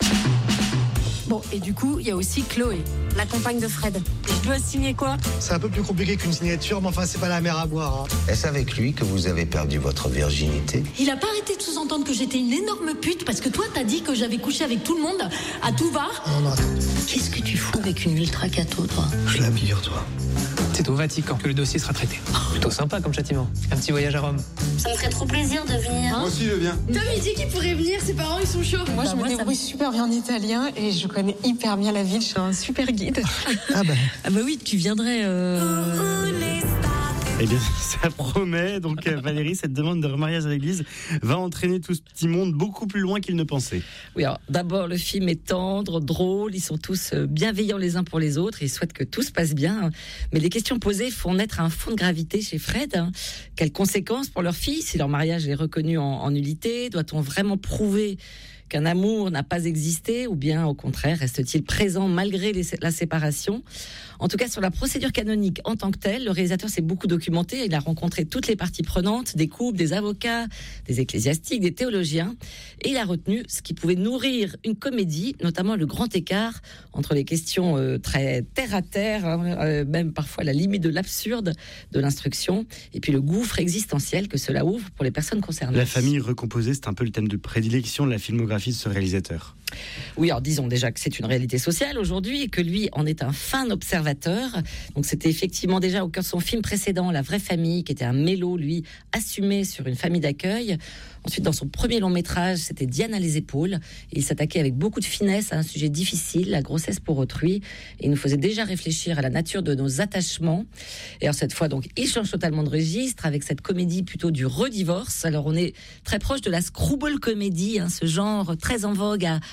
Bon, et du coup, il y a aussi Chloé, la compagne de Fred. Je dois signer quoi ? C'est un peu plus compliqué qu'une signature, mais enfin, c'est pas la mer à boire. Hein. Est-ce avec lui que vous avez perdu votre virginité ? Il a pas arrêté de sous-entendre que j'étais une énorme pute parce que toi, t'as dit que j'avais couché avec tout le monde à tout va. Non, non, attends. Qu'est-ce que tu fous avec une ultra cato, toi ? Je la bire, toi. C'est au Vatican que le dossier sera traité. Plutôt sympa comme châtiment. Un petit voyage à Rome. Ça me ferait trop plaisir de venir. Moi aussi, je viens. Tom, il dit qu'il pourrait venir, ses parents, ils sont chauds. Moi, bah, je me débrouille me... super bien en italien et je connais hyper bien la ville. Je suis un super guide. Ah bah, ah bah oui, tu viendrais... Euh... Eh bien, ça promet. Donc, Valérie, cette demande de remariage à l'église va entraîner tout ce petit monde beaucoup plus loin qu'il ne pensait. Oui, alors, d'abord, le film est tendre, drôle. Ils sont tous bienveillants les uns pour les autres. Ils souhaitent que tout se passe bien. Mais les questions posées font naître un fond de gravité chez Fred. Quelles conséquences pour leur fille si leur mariage est reconnu en, en nullité ? Doit-on vraiment prouver qu'un amour n'a pas existé ou bien au contraire reste-t-il présent malgré les, la séparation ? En tout cas, sur la procédure canonique en tant que telle, le réalisateur s'est beaucoup documenté. Il a rencontré toutes les parties prenantes, des couples, des avocats, des ecclésiastiques, des théologiens. Et il a retenu ce qui pouvait nourrir une comédie, notamment le grand écart entre les questions euh, très terre-à-terre, hein, euh, même parfois la limite de l'absurde de l'instruction, et puis le gouffre existentiel que cela ouvre pour les personnes concernées. La famille recomposée, c'est un peu le thème de prédilection de la filmographie de ce réalisateur. Oui, alors disons déjà que c'est une réalité sociale aujourd'hui et que lui en est un fin observateur. Donc c'était effectivement déjà au cœur de son film précédent, La vraie famille, qui était un mélo, lui, assumé sur une famille d'accueil. Ensuite, dans son premier long métrage, c'était Diane à les épaules. Il s'attaquait avec beaucoup de finesse à un sujet difficile, la grossesse pour autrui. Et il nous faisait déjà réfléchir à la nature de nos attachements. Et alors cette fois, donc, il change totalement de registre avec cette comédie plutôt du redivorce. Alors on est très proche de la screwball comédie, hein, ce genre très en vogue à,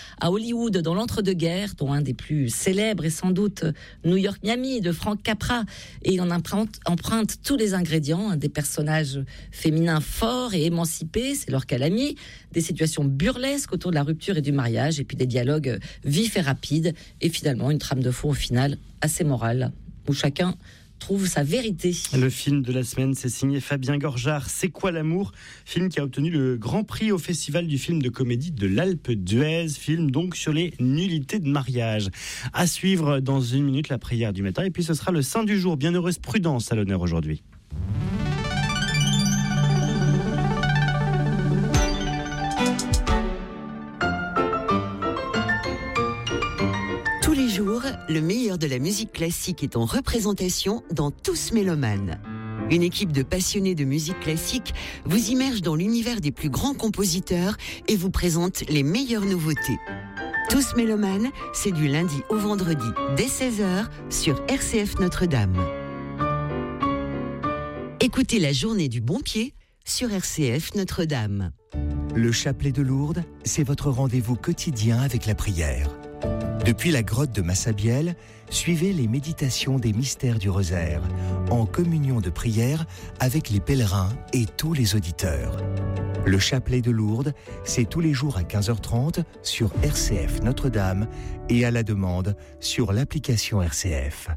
à Hollywood dans l'entre-deux-guerres, dont un des plus célèbres est sans doute New York Miami de Frank Capra, et on emprunte, emprunte tous les ingrédients, hein, des personnages féminins forts et émancipés, c'est leur calamie, des situations burlesques autour de la rupture et du mariage, et puis des dialogues vifs et rapides, et finalement une trame de fond au final assez morale, où chacun trouve sa vérité. Le film de la semaine, c'est signé Fabien Gorjard. C'est quoi l'amour ? Film qui a obtenu le grand prix au Festival du film de comédie de l'Alpe d'Huez. Film donc sur les nullités de mariage. À suivre dans une minute la prière du matin. Et puis ce sera le saint du jour. Bienheureuse Prudence à l'honneur aujourd'hui. Le meilleur de la musique classique est en représentation dans Tous Mélomanes. Une équipe de passionnés de musique classique vous immerge dans l'univers des plus grands compositeurs et vous présente les meilleures nouveautés. Tous Mélomanes, c'est du lundi au vendredi dès seize heures sur R C F Notre-Dame. Écoutez la journée du bon pied sur R C F Notre-Dame. Le chapelet de Lourdes, c'est votre rendez-vous quotidien avec la prière. Depuis la grotte de Massabielle, suivez les méditations des mystères du rosaire, en communion de prière avec les pèlerins et tous les auditeurs. Le chapelet de Lourdes, c'est tous les jours à quinze heures trente sur R C F Notre-Dame et à la demande sur l'application R C F.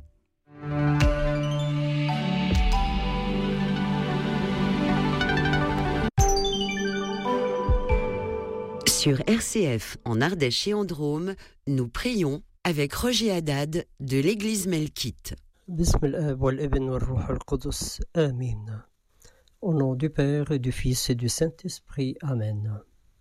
Sur R C F, en Ardèche et en Drôme, nous prions avec Roger Haddad de l'église Melkite. Au nom du Père et du Fils et du Saint-Esprit. Amen.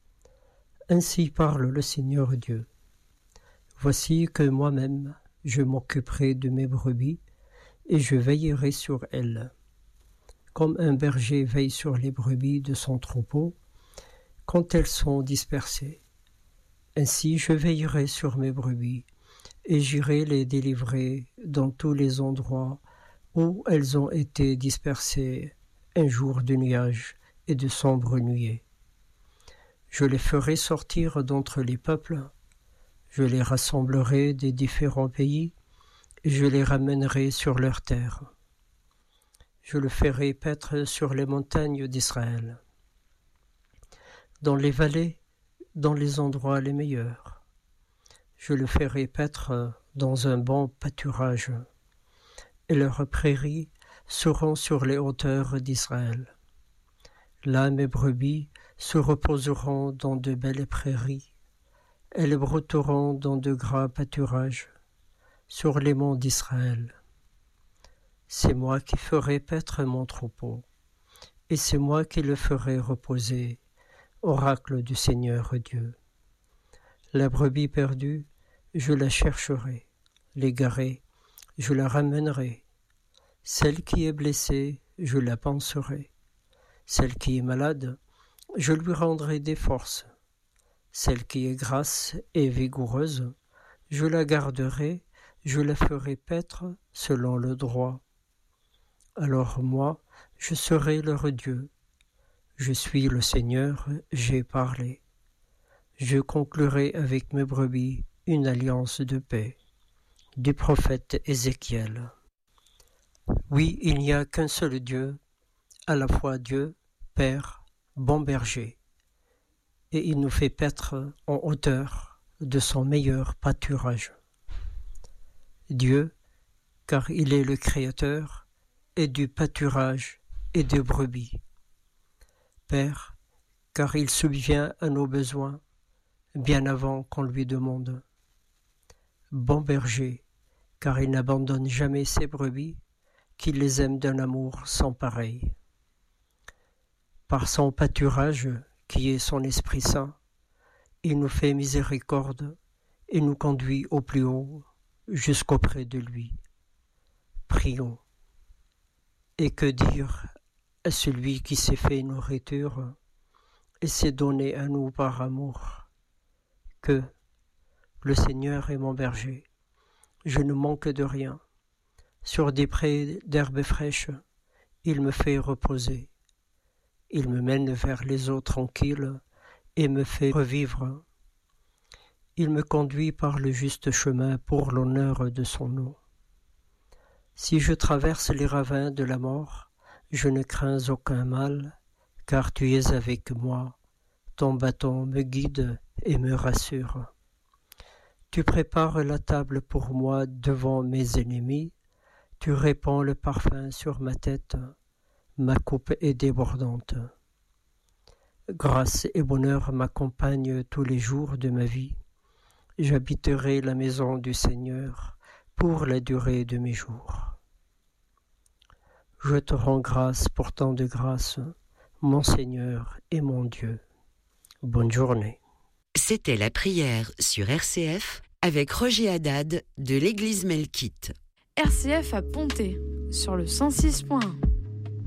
Ainsi parle le Seigneur Dieu. Voici que moi-même, je m'occuperai de mes brebis et je veillerai sur elles. Comme un berger veille sur les brebis de son troupeau, quand elles sont dispersées. Ainsi je veillerai sur mes brebis, et j'irai les délivrer dans tous les endroits où elles ont été dispersées un jour de nuages et de sombres nuées. Je les ferai sortir d'entre les peuples, je les rassemblerai des différents pays, et je les ramènerai sur leur terre. Je le ferai paître sur les montagnes d'Israël, dans les vallées, dans les endroits les meilleurs. Je le ferai paître dans un bon pâturage, et leurs prairies seront sur les hauteurs d'Israël. Là, mes brebis se reposeront dans de belles prairies, elles brouteront dans de gras pâturages, sur les monts d'Israël. C'est moi qui ferai paître mon troupeau, et c'est moi qui le ferai reposer, oracle du Seigneur Dieu. La brebis perdue, je la chercherai, l'égarée, je la ramènerai. Celle qui est blessée, je la panserai. Celle qui est malade, je lui rendrai des forces. Celle qui est grasse et vigoureuse, je la garderai, je la ferai paître selon le droit. Alors moi, je serai leur Dieu. Je suis le Seigneur, j'ai parlé. Je conclurai avec mes brebis une alliance de paix. Du prophète Ézéchiel. Oui, il n'y a qu'un seul Dieu, à la fois Dieu, Père, bon berger, et il nous fait paître en hauteur de son meilleur pâturage. Dieu, car il est le Créateur, et du pâturage et des brebis. Père, car il subvient à nos besoins, bien avant qu'on lui demande. Bon berger, car il n'abandonne jamais ses brebis, qu'il les aime d'un amour sans pareil. Par son pâturage, qui est son Esprit Saint, il nous fait miséricorde et nous conduit au plus haut, jusqu'auprès de lui. Prions. Et que dire à celui qui s'est fait nourriture et s'est donné à nous par amour, que le Seigneur est mon berger, je ne manque de rien. Sur des prés d'herbes fraîches, il me fait reposer. Il me mène vers les eaux tranquilles et me fait revivre. Il me conduit par le juste chemin pour l'honneur de son nom. Si je traverse les ravins de la mort, je ne crains aucun mal, car tu es avec moi. Ton bâton me guide et me rassure. Tu prépares la table pour moi devant mes ennemis. Tu répands le parfum sur ma tête. Ma coupe est débordante. Grâce et bonheur m'accompagnent tous les jours de ma vie. J'habiterai la maison du Seigneur pour la durée de mes jours. Je te rends grâce pour tant de grâce, mon Seigneur et mon Dieu. Bonne journée. C'était la prière sur R C F avec Roger Haddad de l'église Melkite. R C F à Pontet sur le cent six point un.